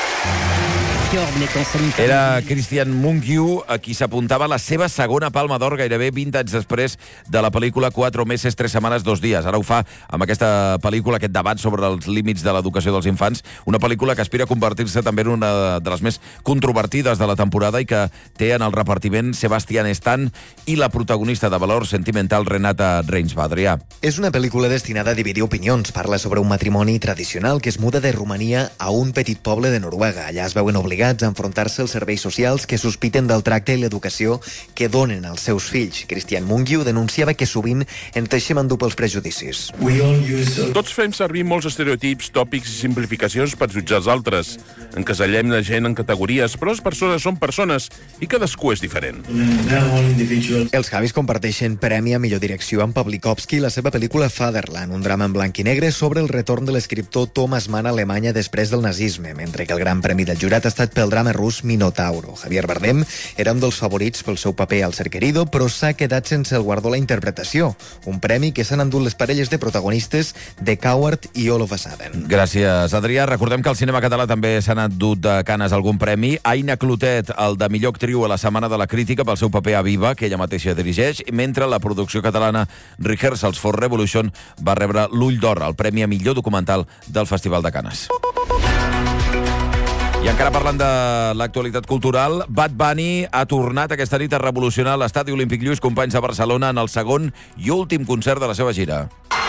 Era Cristian Mungiu a qui s'apuntava la seva segona Palma d'Or gairebé vint anys després de la pel·lícula Cuatro meses, tres setmanes, dos dies. Ara ho fa amb aquesta pel·lícula, aquest debat sobre els límits de l'educació dels infants, una pel·lícula que aspira a convertir-se també en una de les més controvertides de la temporada i que té en el repartiment Sebastián Stan i la protagonista de valor sentimental Renata Reinsva. Adrià. És una pel·lícula destinada a dividir opinions. Parla sobre un matrimoni tradicional que es muda de Romania a un petit poble de Noruega. Allà es veuen obligats a enfrontar-se als serveis socials que sospiten del tracte i l'educació que donen als seus fills. Cristian Mungiu denunciava que sovint ens deixem endur pels prejudicis. Tots fem servir molts estereotips, tòpics i simplificacions per jutjar els altres. Encasellem la gent en categories, però les persones són persones i cadascú és diferent. Els Javis comparteixen premi a millor direcció amb Pawlikowski i la seva pel·lícula Fatherland, un drama en blanc i negre sobre el retorn de l'escriptor Thomas Mann a Alemanya després del nazisme, mentre que el gran premi del jurat ha estat pel drama rus Minotauro. Javier Bardem era un dels favorits pel seu paper al Ser Querido, però s'ha quedat sense el guardó a la interpretació, un premi que s'han endut les parelles de protagonistes de Coward i All of a Sudden. Gràcies, Adrià. Recordem que al cinema català també s'han endut de Canes algun premi. Aina Clotet, el de millor actriu a la Setmana de la Crítica pel seu paper a Viva, que ella mateixa dirigeix, mentre la producció catalana Rehearsals for Revolution va rebre l'Ull d'Or, el premi a millor documental del Festival de Canes. I encara parlant de l'actualitat cultural, Bad Bunny ha tornat aquesta nit a revolucionar l'Estadi Olímpic Lluís Companys de Barcelona en el segon i últim concert de la seva gira.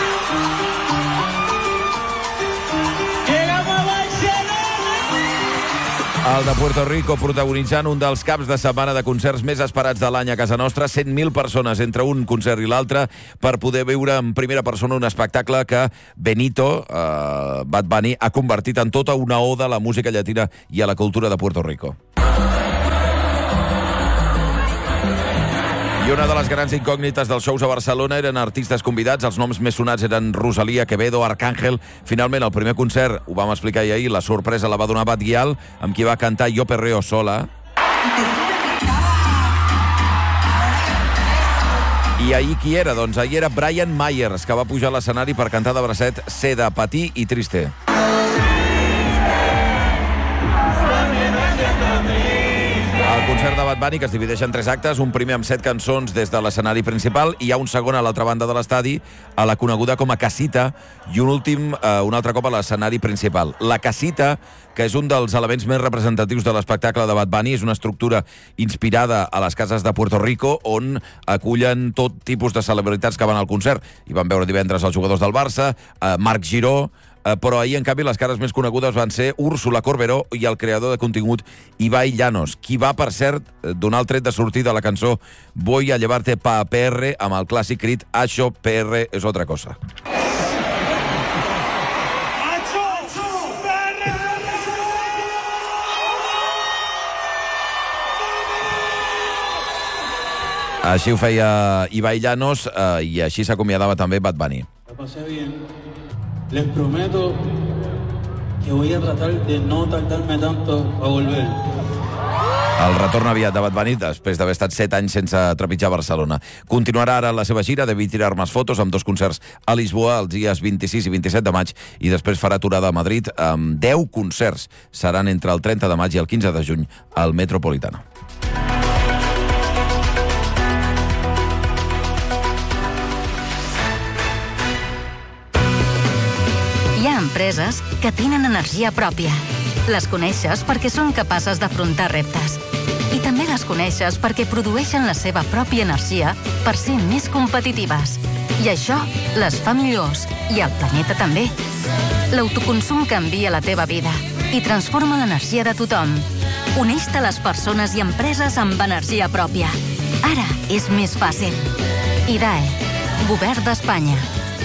El de Puerto Rico protagonitzant un dels caps de setmana de concerts més esperats de l'any a casa nostra, cent mil persones entre un concert i l'altre per poder veure en primera persona un espectacle que Benito, eh, Bad Bunny, ha convertit en tota una oda a la música llatina i a la cultura de Puerto Rico. I una de les grans incògnites dels shows a Barcelona eren artistes convidats. Els noms més sonats eren Rosalía, Quevedo, Arcángel. Finalment, el primer concert, ho vam explicar ahir, la sorpresa la va donar Bad Gyal, amb qui va cantar Yo Perreo Sola. I ahir qui era? Doncs ahir era Brian Myers, que va pujar a l'escenari per cantar de bracet Seda, Patí i Triste. El concert de Bad Bunny, que es divideix en tres actes, un primer amb set cançons des de l'escenari principal, i hi ha un segon a l'altra banda de l'estadi, a la coneguda com a Casita, i un últim, eh, un altre cop a l'escenari principal. La Casita, que és un dels elements més representatius de l'espectacle de Bad Bunny, és una estructura inspirada a les cases de Puerto Rico, on acullen tot tipus de celebritats que van al concert. Hi van veure divendres els jugadors del Barça, eh, Marc Giró, però ahir, en canvi, les cares més conegudes van ser Úrsula Corberó i el creador de contingut Ibai Llanos, qui va, per cert, donar el tret de sortida a la cançó Voy a llevarte pa P R amb el clàssic crit Això P R és otra cosa. Així ho feia Ibai Llanos eh, i així s'acomiadava també Bad Bunny. La pasé bien. Les prometo que voy a tratar de no tardarme tanto a volver. El retorn aviat de Bad Bunny després d'haver estat set anys sense trepitjar Barcelona. Continuarà ara la seva gira de tirar més fotos amb dos concerts a Lisboa els dies vint-i-sis i vint-i-set de maig i després farà aturada a Madrid amb deu concerts. Seran entre el trenta de maig i el quinze de juny al Metropolitano. Hi ha empreses que tenen energia pròpia. Les coneixes perquè són capaces d'afrontar reptes. I també les coneixes perquè produeixen la seva pròpia energia per ser més competitives. I això les fa millors. I el planeta també. L'autoconsum canvia la teva vida i transforma l'energia de tothom. Uneix-te a les persones i empreses amb energia pròpia. Ara és més fàcil. I D A E, Govern d'Espanya.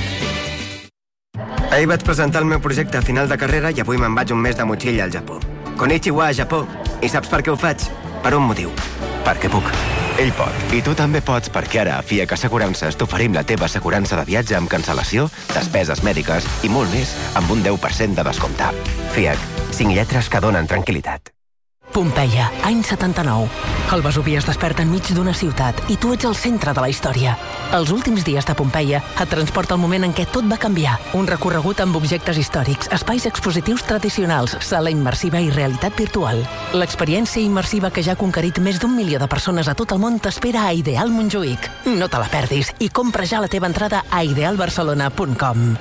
Ahir vaig presentar el meu projecte a final de carrera i avui me'n vaig un mes de motxilla al Japó. Konnichiwa, Japó. I saps per què ho faig? Per un motiu. Perquè puc. Ell pot. I tu també pots, perquè ara a F I A C Assegurances t'oferim la teva assegurança de viatge amb cancel·lació, despeses mèdiques i molt més amb un deu per cent de descompte. F I A C. Cinc lletres que donen tranquil·litat. Pompeia, any setanta-nou. El Vesuvi es desperta enmig d'una ciutat i tu ets el centre de la història. Els últims dies de Pompeia et transporta al moment en què tot va canviar. Un recorregut amb objectes històrics, espais expositius tradicionals, sala immersiva i realitat virtual. L'experiència immersiva que ja ha conquerit més d'un milió de persones a tot el món t'espera a Ideal Montjuïc. No te la perdis i compra ja la teva entrada a ideal barcelona punt com.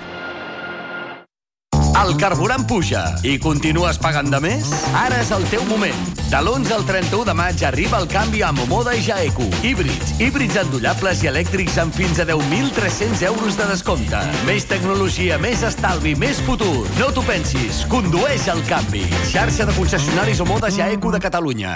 El carburant puja i continues pagant de més? Ara és el teu moment. De l'onze al trenta-u de maig arriba el canvi a Momoda i Jaeco. Híbrids, híbrids endollables i elèctrics amb fins a deu mil tres-cents euros de descompte. Més tecnologia, més estalvi, més futur. No t'ho pensis, condueix el canvi. Xarxa de concessionaris Momoda Jaeco de Catalunya.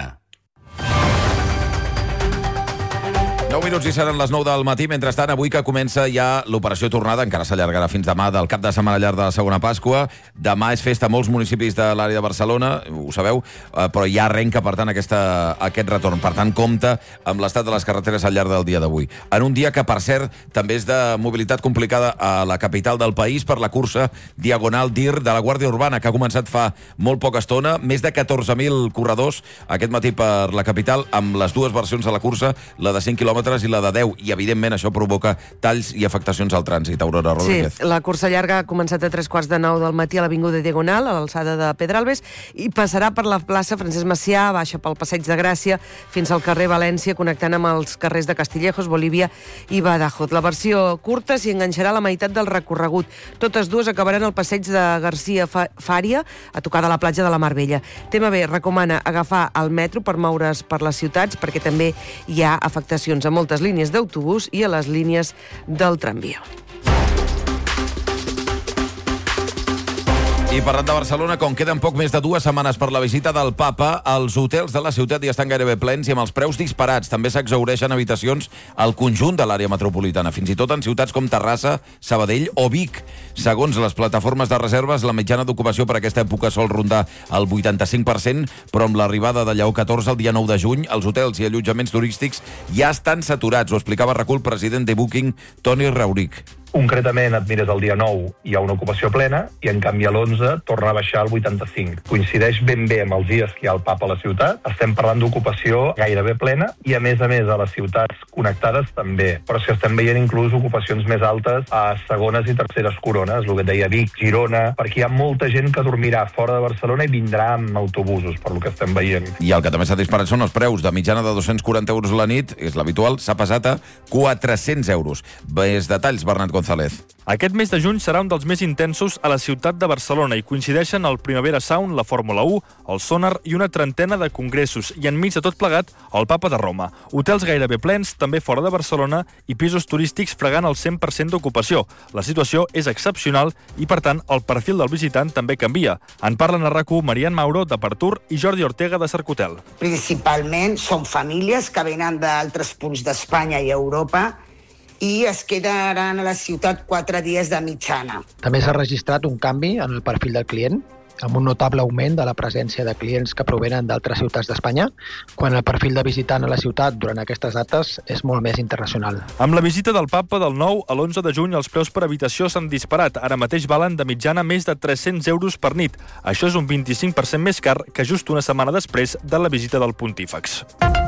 nou minuts i seran les nou del matí. Mentrestant, avui que comença ja l'operació tornada, encara s'allargarà fins demà del cap de setmana llarg de la segona Pasqua. Demà és festa a molts municipis de l'àrea de Barcelona, ho sabeu, però ja arrenca, per tant, aquesta, aquest retorn. Per tant, compta amb l'estat de les carreteres al llarg del dia d'avui. En un dia que, per cert, també és de mobilitat complicada a la capital del país per la cursa Diagonal D I R de la Guàrdia Urbana, que ha començat fa molt poca estona. Més de catorze mil corredors aquest matí per la capital, amb les dues versions de la cursa, la de cinc quilòmetres i la de deu, i evidentment això provoca talls i afectacions al trànsit. Aurora Rodríguez. Sí, la cursa llarga ha començat a tres quarts de nou del matí a l'Avinguda Diagonal, a l'alçada de Pedralbes, i passarà per la plaça Francesc Macià, baixa pel Passeig de Gràcia, fins al carrer València, connectant amb els carrers de Castillejos, Bolívia i Badajoz. La versió curta s'hi enganxarà la meitat del recorregut. Totes dues acabaran al Passeig de Garcia Fària, a tocar de la platja de la Mar Vella. T M B recomana agafar el metro per moure's per les ciutats, perquè també hi ha afectacions a moltes línies d'autobús i a les línies del tramvia. I parlant de Barcelona, com queden poc més de dues setmanes per la visita del papa, els hotels de la ciutat ja estan gairebé plens i amb els preus disparats. També s'exhaureixen habitacions al conjunt de l'àrea metropolitana, fins i tot en ciutats com Terrassa, Sabadell o Vic. Segons les plataformes de reserves, la mitjana d'ocupació per aquesta època sol rondar el vuitanta-cinc per cent, però amb l'arribada de Lleó catorze el dia nou de juny, els hotels i allotjaments turístics ja estan saturats. Ho explicava a RAC u el president de Booking, Toni Rauric. Concretament, et mires el dia nou, hi ha una ocupació plena, i en canvi a l'onze torna a baixar al vuitanta-cinc. Coincideix ben bé amb els dies que hi ha el papa a la ciutat. Estem parlant d'ocupació gairebé plena, i a més a més a les ciutats connectades també. Però si estem veient inclús ocupacions més altes a segones i terceres corones, el que et deia Vic, Girona, perquè hi ha molta gent que dormirà fora de Barcelona i vindrà amb autobusos, per lo que estem veient. I el que també s'ha disparat són els preus. De mitjana de dos-cents quaranta euros la nit, és l'habitual, s'ha passat a quatre-cents euros. Més detalls, Bernat González. Aquest mes de juny serà un dels més intensos a la ciutat de Barcelona i coincideixen el Primavera Sound, la Fórmula u, el Sonar i una trentena de congressos, i enmig de tot plegat, el Papa de Roma. Hotels gairebé plens, també fora de Barcelona, i pisos turístics fregant el cent per cent d'ocupació. La situació és excepcional i, per tant, el perfil del visitant també canvia. En parlen a RAC u Marian Mauro, de Partur, i Jordi Ortega, de Cercotel. Principalment són famílies que venen d'altres punts d'Espanya i Europa i es quedaran a la ciutat quatre dies de mitjana. També s'ha registrat un canvi en el perfil del client. amb un notable augment de la presència de clients que provenen d'altres ciutats d'Espanya, quan el perfil de visitant a la ciutat durant aquestes dates és molt més internacional. Amb la visita del papa del nou a l'onze de juny, els preus per habitació s'han disparat. Ara mateix valen de mitjana més de tres-cents euros per nit. Això és un vint-i-cinc per cent més car que just una setmana després de la visita del pontífex.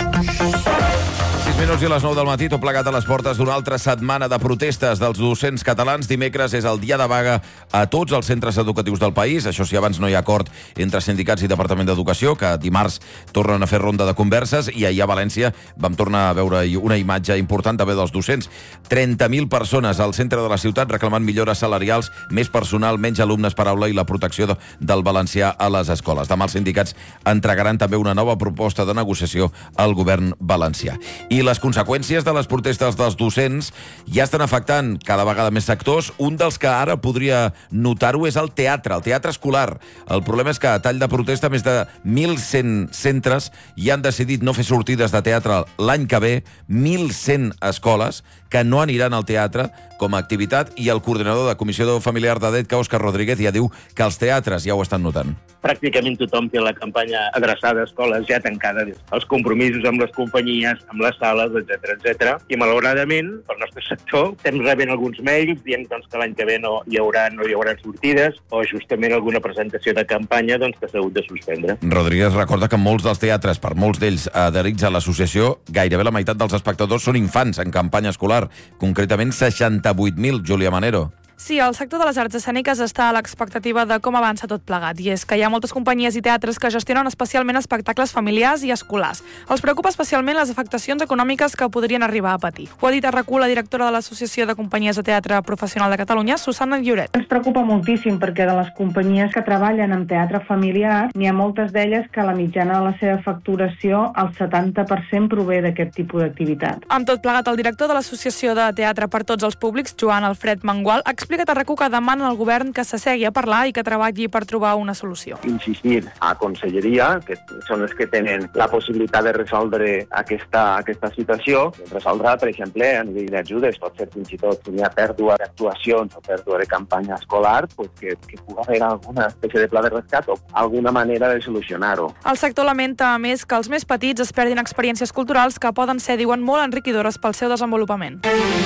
sis minuts i les nou del matí, tot plegat a les portes d'una altra setmana de protestes dels docents catalans. Dimecres és el dia de vaga a tots els centres educatius del país. Això si abans no hi ha acord entre sindicats i Departament d'Educació, que dimarts tornen a fer ronda de converses, i ahir a València vam tornar a veure una imatge important també dels docents. trenta mil persones al centre de la ciutat reclamant millores salarials, més personal, menys alumnes per aula i la protecció de, del valencià a les escoles. Demà els sindicats entregaran també una nova proposta de negociació al govern valencià. I les conseqüències de les protestes dels docents ja estan afectant cada vegada més sectors. Un dels que ara podria notar-ho és el teatre, el teatre escolar. El problema és que a tall de protesta més de mil cent centres ja han decidit no fer sortides de teatre l'any que ve, mil cent escoles que no aniran al teatre com a activitat, i el coordinador de Comissió Familiar de D E T, que Òscar Rodríguez, ja diu que els teatres ja ho estan notant. Pràcticament tothom té la campanya adreçada a escoles ja tancada, els compromisos amb les companyies, amb les sales, etcètera, etcètera. I malauradament, pel nostre sector, estem rebent alguns mails dient doncs, que l'any que ve no hi haurà, no hi haurà sortides, o justament alguna presentació de campanya doncs, que s'ha hagut de suspendre. Rodríguez recorda que molts dels teatres, per molts d'ells adherits a l'associació, gairebé la meitat dels espectadors són infants en campanya escolar, concretament seixanta-vuit mil, Júlia Manero. Sí, el sector de les arts escèniques està a l'expectativa de com avança tot plegat, i és que hi ha moltes companyies i teatres que gestionen especialment espectacles familiars i escolars. Els preocupa especialment les afectacions econòmiques que podrien arribar a patir. Ho ha dit a R A C U la directora de l'Associació de Companyies de Teatre Professional de Catalunya, Susana Lloret. Ens preocupa moltíssim perquè de les companyies que treballen amb teatre familiar n'hi ha moltes d'elles que la mitjana de la seva facturació, el setanta per cent, prové d'aquest tipus d'activitat. Amb tot plegat, el director de l'Associació de Teatre per Tots els Públics, Joan Alfred Mangual, ha explicat a R A C U que demanen al govern que s'assegui a parlar i que treballi per trobar una solució. Insistir a Conselleria, que són els que tenen la possibilitat de resoldre aquesta, aquesta situació, resoldre, per exemple, a nivell d'ajudes, pot ser fins i tot si hi ha pèrdua d'actuacions o pèrdua de campanya escolar, pues que, que pugui haver alguna espècie de pla de rescat o alguna manera de solucionar-ho. El sector lamenta, a més, que els més petits es perdin experiències culturals que poden ser, diuen, molt enriquidores pel seu desenvolupament.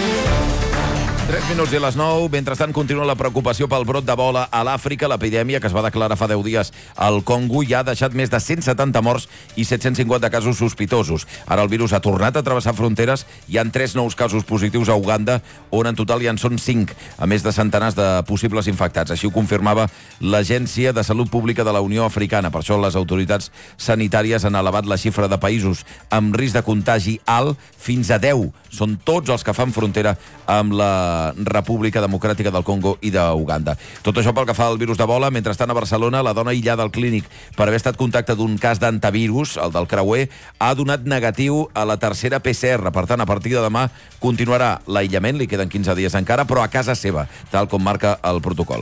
tres minuts i a les nou. Mentrestant, continua la preocupació pel brot d'Ebola a l'Àfrica. L'epidèmia, que es va declarar fa deu dies al Congo, ja ha deixat més de cent setanta morts i set-cents cinquanta casos sospitosos. Ara el virus ha tornat a travessar fronteres. Hi ha tres nous casos positius a Uganda, on en total ja en són cinc, a més de centenars de possibles infectats. Així ho confirmava l'Agència de Salut Pública de la Unió Africana. Per això les autoritats sanitàries han elevat la xifra de països amb risc de contagi alt fins a deu. Són tots els que fan frontera amb la República Democràtica del Congo i d'Uganda. Tot això pel que fa al virus d'Ebola. Mentrestant, a Barcelona, la dona aïllada al clínic per haver estat contacte d'un cas d'antivirus, el del creuer, ha donat negatiu a la tercera P C R. Per tant, a partir de demà continuarà l'aïllament, li queden quinze dies encara, però a casa seva, tal com marca el protocol.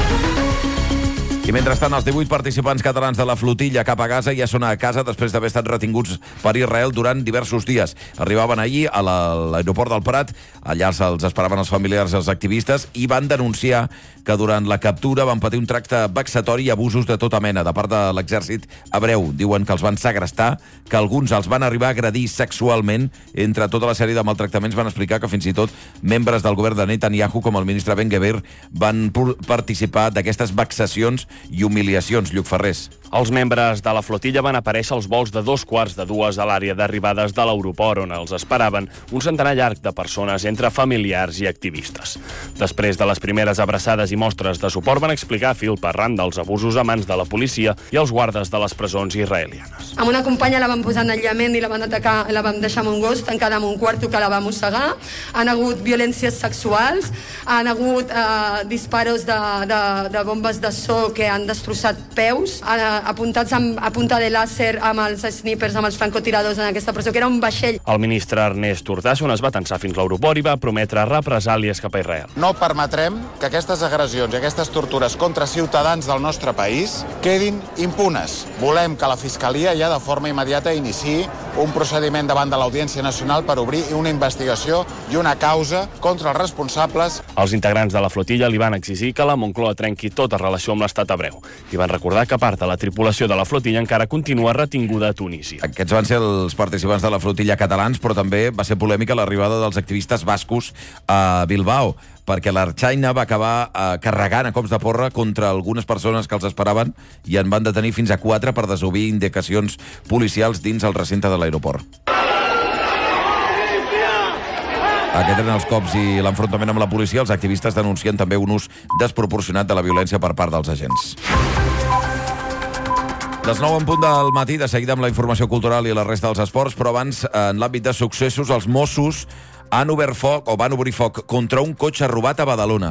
I mentrestant, els divuit participants catalans de la flotilla cap a Gaza ja són a casa després d'haver estat retinguts per Israel durant diversos dies. Arribaven ahir a l'aeroport del Prat, allà els esperaven els familiars i els activistes, i van denunciar que durant la captura van patir un tracte vexatori i abusos de tota mena de part de l'exèrcit hebreu. Diuen que els van segrestar, que alguns els van arribar a agredir sexualment. Entre tota la sèrie de maltractaments van explicar que fins i tot membres del govern de Netanyahu, com el ministre Ben-Gvir, van participar d'aquestes vexacions i humiliacions. Lluc Ferrés. Els membres de la flotilla van aparèixer als vols de dos quarts de dues a l'àrea d'arribades de l'aeroport, on els esperaven un centenar llarg de persones entre familiars i activistes. Després de les primeres abraçades i mostres de suport, van explicar fil per ran dels abusos a mans de la policia i els guardes de les presons israelianes. Amb una companya la van posar en aïllament i la van atacar, la van deixar en un gos tancada en un quarto que la va mossegar. Han hagut violències sexuals, han hagut eh, disparos de, de, de bombes de so que han destrossat peus, eh, apuntats amb, a punta de làser amb els snipers, amb els francotiradors en aquesta presó, que era un vaixell. El ministre Ernest Urtasun es va tensar fins l'aeroport i va prometre represàlies cap a Israel. No permetrem que aquestes agressions i aquestes tortures contra ciutadans del nostre país quedin impunes. Volem que la Fiscalia ja de forma immediata iniciï un procediment davant de l'Audiència Nacional per obrir una investigació i una causa contra els responsables. Els integrants de la flotilla li van exigir que la Moncloa trenqui tota relació amb l'estat hebreu i van recordar que part de la tripulació de la flotilla encara continua retinguda a Tunísia. Aquests van ser els participants de la flotilla catalans, però també va ser polèmica l'arribada dels activistes bascos a Bilbao, perquè l'Archaina va acabar eh, carregant a cops de porra contra algunes persones que els esperaven i en van detenir fins a quatre per desobir indicacions policials dins el recinte de l'aeroport. Aquests eren els cops i l'enfrontament amb la policia. Els activistes denuncien també un ús desproporcionat de la violència per part dels agents. Les nou en punt del matí, de seguida amb la informació cultural i la resta dels esports, però abans, en l'àmbit de successos, els Mossos han obert foc, o van obrir foc, contra un cotxe robat a Badalona.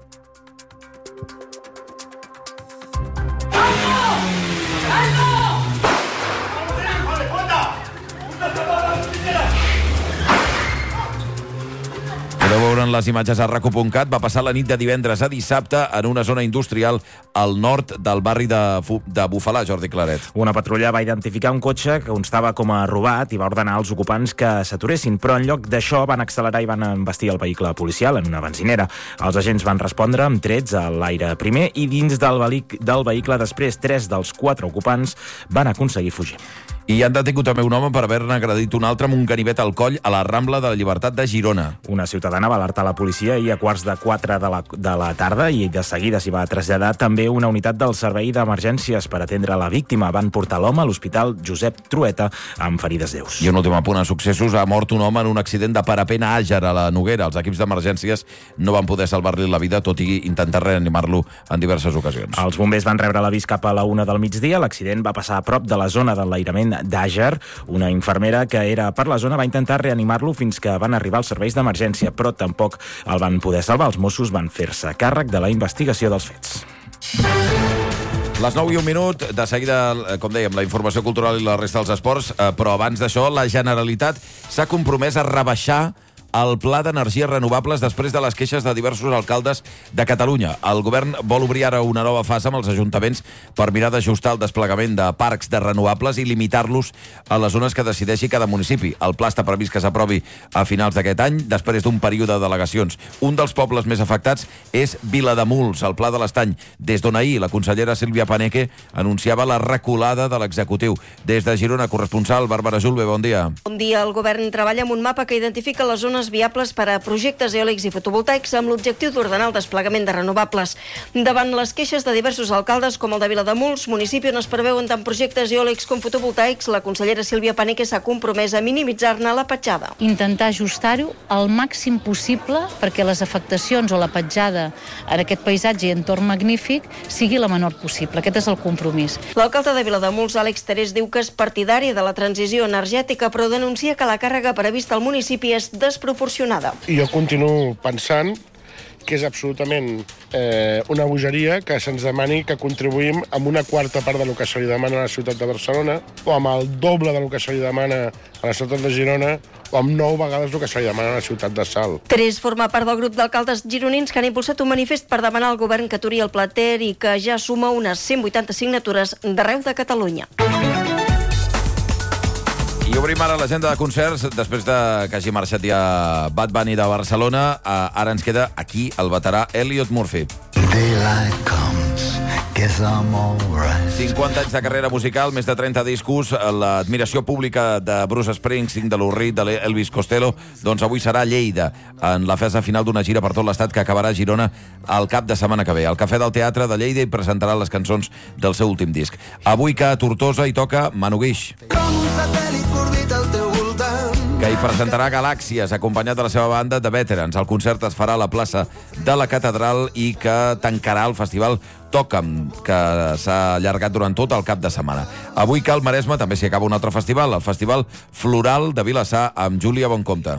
Podeu veure en les imatges a rac u punt cat. Va passar la nit de divendres a dissabte en una zona industrial al nord del barri de, de Bufalà, Jordi Claret. Una patrulla va identificar un cotxe que constava com a robat i va ordenar als ocupants que s'aturessin, però en lloc d'això van accelerar i van embestir el vehicle policial en una benzinera. Els agents van respondre amb trets a l'aire primer i dins del, del vehicle després. Tres dels quatre ocupants van aconseguir fugir. I han detingut també un home per haver-ne agredit un altre amb un ganivet al coll a la Rambla de la Llibertat de Girona. Una ciutadana va alertar la policia i a quarts de quatre de la, de la tarda i de seguida s'hi va traslladar també una unitat del servei d'emergències per atendre la víctima. Van portar l'home a l'Hospital Josep Trueta amb ferides lleus. I un últim apunt a successos. Ha mort un home en un accident de parapent a Àger, a la Noguera. Els equips d'emergències no van poder salvar-li la vida, tot i intentar reanimar-lo en diverses ocasions. Els bombers van rebre l'avís cap a la una del migdia. L'accident va passar a prop de la zona d'enlairament d'Àger. Una infermera que era per la zona va intentar reanimar-lo fins que van arribar els serveis d'emergència, però tampoc el van poder salvar. Els Mossos van fer-se càrrec de la investigació dels fets. Les nou i un minut, de seguida, com dèiem, la informació cultural i la resta dels esports, eh, però abans d'això, la Generalitat s'ha compromès a rebaixar el pla d'energies renovables després de les queixes de diversos alcaldes de Catalunya. El govern vol obrir ara una nova fase amb els ajuntaments per mirar d'ajustar el desplegament de parcs de renovables i limitar-los a les zones que decideixi cada municipi. El pla està previst que s'aprovi a finals d'aquest any, després d'un període de delegacions. Un dels pobles més afectats és Vilademuls, al Pla de l'Estany, des d'on ahir la consellera Sílvia Paneque anunciava la reculada de l'executiu. Des de Girona, corresponsal Bàrbara Julve, bon dia. Bon dia. El govern treballa amb un mapa que identifica les zones viables per a projectes eòlics i fotovoltaics amb l'objectiu d'ordenar el desplegament de renovables. Davant les queixes de diversos alcaldes, com el de Vilademuls, municipi on es preveuen tant projectes eòlics com fotovoltaics, la consellera Sílvia Paneque s'ha compromès a minimitzar-ne la petjada. Intentar ajustar-ho al màxim possible perquè les afectacions o la petjada en aquest paisatge i entorn magnífic sigui la menor possible. Aquest és el compromís. L'alcalde de Vilademuls, Àlex Terés, diu que és partidari de la transició energètica, però denuncia que la càrrega prevista al municipi és desproporcionada. proporcionada. I jo continuo pensant que és absolutament eh, una bogeria que se'ns demani que contribuïm amb una quarta part del que se li demana a la ciutat de Barcelona o amb el doble del que se li demana a la ciutat de Girona o amb nou vegades el que se li demana a la ciutat de Salt. Terés forma part del grup d'alcaldes gironins que han impulsat un manifest per demanar al govern que aturi el Pla Ter i que ja suma unes cent vuitanta signatures d'arreu de Catalunya. I obrim ara l'agenda de concerts, després de que hagi marxat ja Bad Bunny de Barcelona. Ara ens queda aquí el veterà Elliot Murphy. cinquanta anys de carrera musical, més de trenta discos, l'admiració pública de Bruce Springsteen, de Lou Reed, de Elvis Costello, doncs avui serà a Lleida, en la fase final d'una gira per tot l'estat que acabarà a Girona el cap de setmana que ve. Al Cafè del Teatre de Lleida hi presentarà les cançons del seu últim disc. Avui que a Tortosa hi toca Manu Guix, que hi presentarà Galàxies, acompanyat de la seva banda de Veterans. El concert es farà a la plaça de la Catedral i que tancarà el festival Toca'm, que s'ha allargat durant tot el cap de setmana. Avui que al Maresme també s'hi acaba un altre festival, el Festival Floral de Vilassar, amb Júlia Boncompte.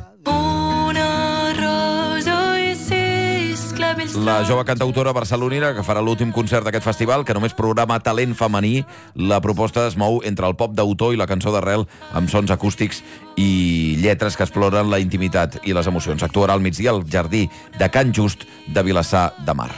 La jove cantautora barcelonina que farà l'últim concert d'aquest festival, que només programa talent femení. La proposta es mou entre el pop d'autor i la cançó d'arrel, amb sons acústics i lletres que exploren la intimitat i les emocions. Actuarà al migdia al Jardí de Can Just de Vilassar de Mar.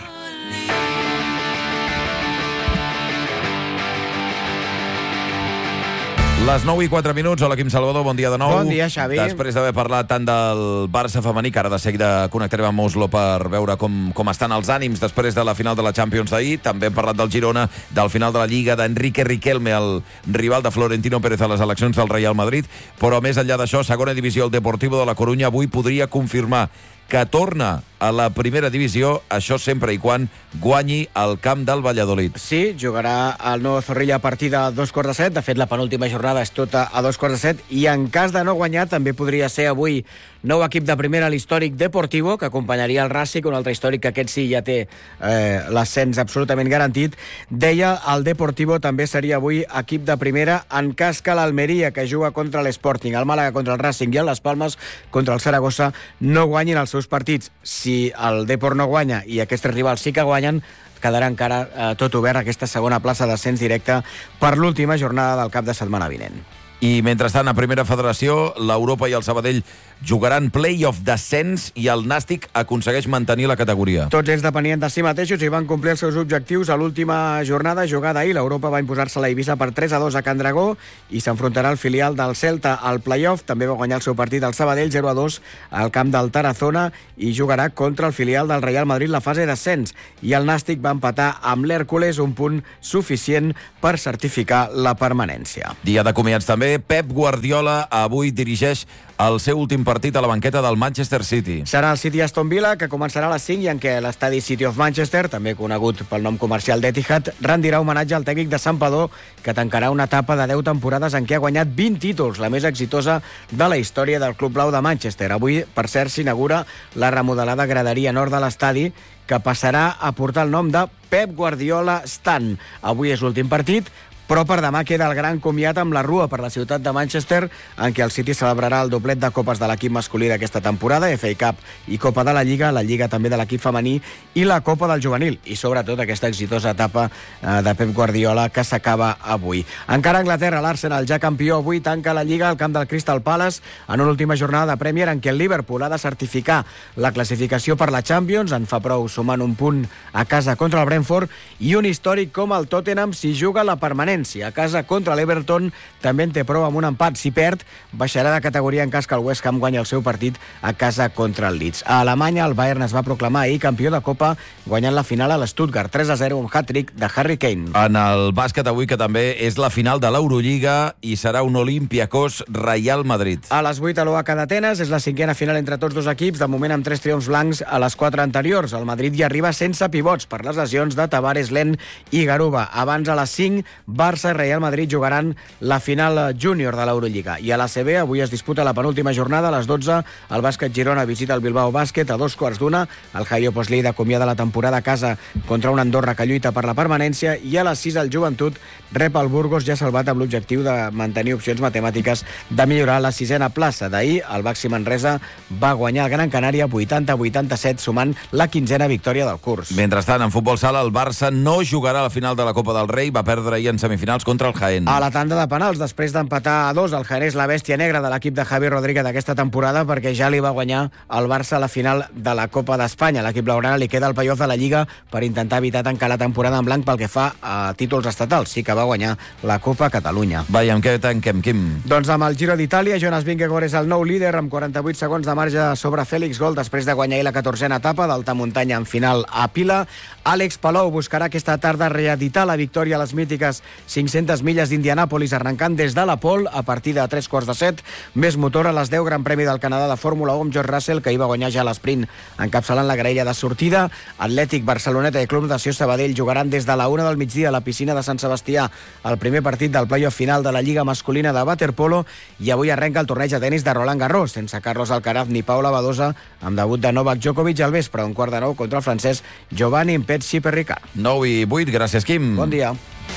Les nou i quatre minuts. Hola, Quim Salvador, bon dia de nou. Bon dia, Xavi. Després d'haver parlat tant del Barça femení, que ara de seguida connectarem amb Oslo per veure com, com estan els ànims després de la final de la Champions d'ahir. També hem parlat del Girona, del final de la Lliga, d'Enrique Riquelme, el rival de Florentino Pérez a les eleccions del Real Madrid. Però més enllà d'això, segona divisió, el Deportivo de la Corunya avui podria confirmar que torna a la primera divisió, això sempre i quan guanyi el camp del Valladolid. Sí, jugarà el nou Zorrilla a partir de dos quarts de set. De fet, la penúltima jornada és tota a dos quarts de set. I en cas de no guanyar, també podria ser avui nou equip de primera, l'històric Deportivo, que acompanyaria el Racing, un altre històric que aquest sí ja té eh, l'ascens absolutament garantit. Deia, el Deportivo també seria avui equip de primera en cas que l'Almeria, que juga contra l'Sporting, el Màlaga contra el Racing i el Las Palmas contra el Saragossa, no guanyin els seus partits. Si el Depor no guanya i aquests tres rivals sí que guanyen, quedarà encara eh, tot obert aquesta segona plaça d'ascens directe per l'última jornada del cap de setmana vinent. I mentrestant, a Primera Federació, l'Europa i el Sabadell jugaran play-off d'ascens i el Nàstic aconsegueix mantenir la categoria. Tots ells depenien de si mateixos i van complir els seus objectius a l'última jornada jugada ahir. L'Europa va imposar-se la Eivissa per tres a dos a Can Dragó i s'enfrontarà al filial del Celta al play-off. També va guanyar el seu partit al Sabadell zero a dos al camp del Tarazona i jugarà contra el filial del Real Madrid la fase d'ascens. I el Nàstic va empatar amb l'Hèrcules, un punt suficient per certificar la permanència. Dia de comiats també. Pep Guardiola avui dirigeix el seu últim partit a la banqueta del Manchester City. Serà el City Aston Villa, que començarà a les cinc i en què l'estadi City of Manchester, també conegut pel nom comercial d'Etihad, rendirà homenatge al tècnic de Santpedor, que tancarà una etapa de deu temporades en què ha guanyat vint títols, la més exitosa de la història del Club Blau de Manchester. Avui, per cert, s'inaugura la remodelada graderia nord de l'estadi, que passarà a portar el nom de Pep Guardiola Stand. Avui és l'últim partit, però per demà queda el gran comiat amb la Rua per la ciutat de Manchester, en què el City celebrarà el doblet de copes de l'equip masculí d'aquesta temporada, F A Cup i Copa de la Lliga, la Lliga també de l'equip femení i la Copa del Juvenil, i sobretot aquesta exitosa etapa eh, de Pep Guardiola que s'acaba avui. Encara a Anglaterra, l'Arsenal, ja campió, avui tanca la Lliga al camp del Crystal Palace en una última jornada de Premier en què el Liverpool ha de certificar la classificació per la Champions, en fa prou sumant un punt a casa contra el Brentford, i un històric com el Tottenham si juga la permanència. A casa contra l'Everton també en té prou amb un empat. Si perd, baixarà de categoria en cas que el West Ham guanyi el seu partit a casa contra el Leeds. A Alemanya, el Bayern es va proclamar ahir campió de Copa guanyant la final a l'Stuttgart tres a zero, un hat-trick de Harry Kane. En el bàsquet avui, que també és la final de l'Eurolliga i serà un Olympiacos Real Madrid. A les vuit a l'Oaca d'Atenes, és la cinquena final entre tots dos equips, de moment amb tres triomfs blancs a les quatre anteriors. El Madrid hi arriba sense pivots per les lesions de Tavares, Len i Garuba. Abans, a les cinc, Barça i Real Madrid jugaran la final júnior de l'Eurolliga. I a l'A C B avui es disputa la penúltima jornada. A les dotze, el bàsquet Girona visita el Bilbao Bàsquet. A dos quarts d'una, el Jaio Posley acomiada la temporada a casa contra un Andorra que lluita per la permanència. I a les sis, el Joventut rep el Burgos, ja salvat amb l'objectiu de mantenir opcions matemàtiques de millorar la sisena plaça. D'ahir, el Baxi Manresa va guanyar el Gran Canària vuitanta a vuitanta-set, sumant la quinzena victòria del curs. Mentrestant, en futbol sala, el Barça no jugarà a la final de la Copa del Rei. Va perdre ahir en semifinals contra el Jaén. A la tanda de penals, després d'empatar a dos, el Jaén és la bèstia negra de l'equip de Javi Rodríguez d'aquesta temporada, perquè ja li va guanyar el Barça a la final de la Copa d'Espanya. L'equip blaugrana li queda el playoff de la Lliga per intentar evitar tancar la temporada en blanc pel que fa a títols estatals. Sí que va guanyar la Copa Catalunya. Vai, amb què tanquem, Quim? Doncs amb el Giro d'Itàlia, Jonas Vingegaard és el nou líder amb quaranta-vuit segons de marge sobre Félix Gol després de guanyar la catorzena etapa d'alta muntanya en final a Pila. Àlex Palou buscarà aquesta tarda reeditar la victòria a les mítiques cinc-centes milles d'Indianàpolis, arrencant des de la Pol a partir de tres quarts de set. Més motor a les deu, Gran Premi del Canadà de Fórmula u amb George Russell, que hi va guanyar ja l'esprint encapçalant la graella de sortida. Atlètic, Barceloneta i Club Natació Sabadell jugaran des de la una del migdia a la piscina de Sant Sebastià el primer partit del playoff final de la Lliga Masculina de Waterpolo, i avui arrenca el torneig de tenis de Roland Garros, sense Carlos Alcaraz ni Paula Badosa, amb debut de Novak Djokovic al vespre, un quart de nou contra el francès Giovanni Mpetsi-Perricard. nou i vuit, gràcies, Quim. Bon dia.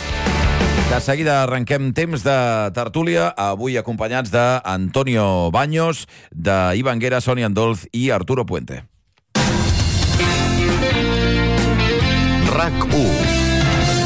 De seguida arrenquem temps de tertúlia, avui acompanyats d'Antonio Baños, d'Ivan Guera, Sonia Andolz i Arturo Puente. RAC u.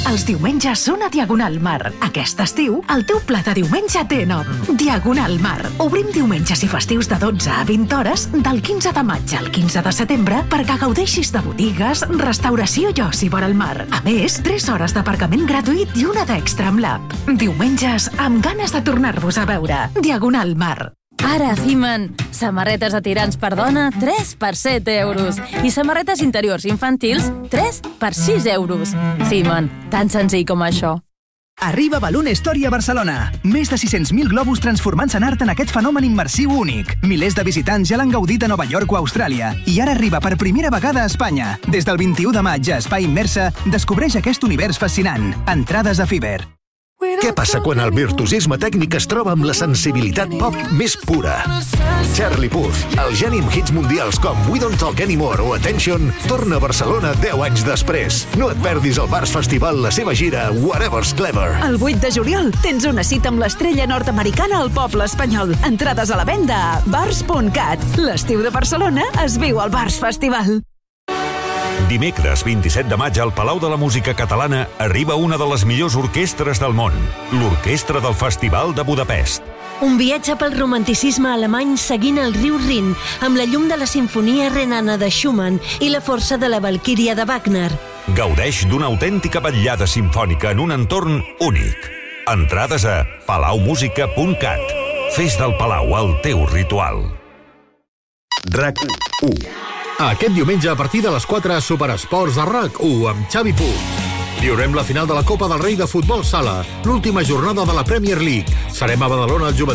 Els diumenges són a Diagonal Mar. Aquest estiu, el teu pla de diumenge té nom. Diagonal Mar. Obrim diumenges i festius de dotze a vint hores, del quinze de maig al quinze de setembre, perquè gaudeixis de botigues, restauració i oci vora el mar. A més, tres hores d'aparcament gratuït i una d'extra amb l'app. Diumenges amb ganes de tornar-vos a veure. Diagonal Mar. Ara a Ciman, samarretes de tirants per dona, tres per set euros. I samarretes interiors infantils, tres per sis euros. Ciman, tan senzill com això. Arriba Balloon Story a Barcelona. Més de sis-cents mil globus transformant-se en art en aquest fenomen immersiu únic. Milers de visitants ja l'han gaudit a Nova York o Austràlia. I ara arriba per primera vegada a Espanya. Des del vint-i-u de maig a Espai Immersa, descobreix aquest univers fascinant. Entrades a Fiverr. Què passa quan el virtuosisme tècnic es troba amb la sensibilitat pop més pura? Charlie Puth, el geni amb hits mundials com We Don't Talk Anymore o Attention, torna a Barcelona deu anys després. No et perdis el Bars Festival, la seva gira Whatever's Clever. El vuit de juliol tens una cita amb l'estrella nord-americana al poble espanyol. Entrades a la venda a bars punt cat. L'estiu de Barcelona es viu al Bars Festival. Dimecres vint-i-set de maig al Palau de la Música Catalana arriba una de les millors orquestres del món, l'Orquestra del Festival de Budapest. Un viatge pel romanticisme alemany seguint el riu Rin, amb la llum de la Sinfonia Renana de Schumann i la força de la Valquíria de Wagner. Gaudeix d'una autèntica vetllada simfònica en un entorn únic. Entrades a palau música punt cat. Fes del Palau el teu ritual. RAC u. Aquest diumenge a partir de les quatre a Superesports a RAC u amb Xavi Puig. Viurem la final de la Copa del Rei de Futbol Sala, l'última jornada de la Premier League. Serem a Badalona al Joventut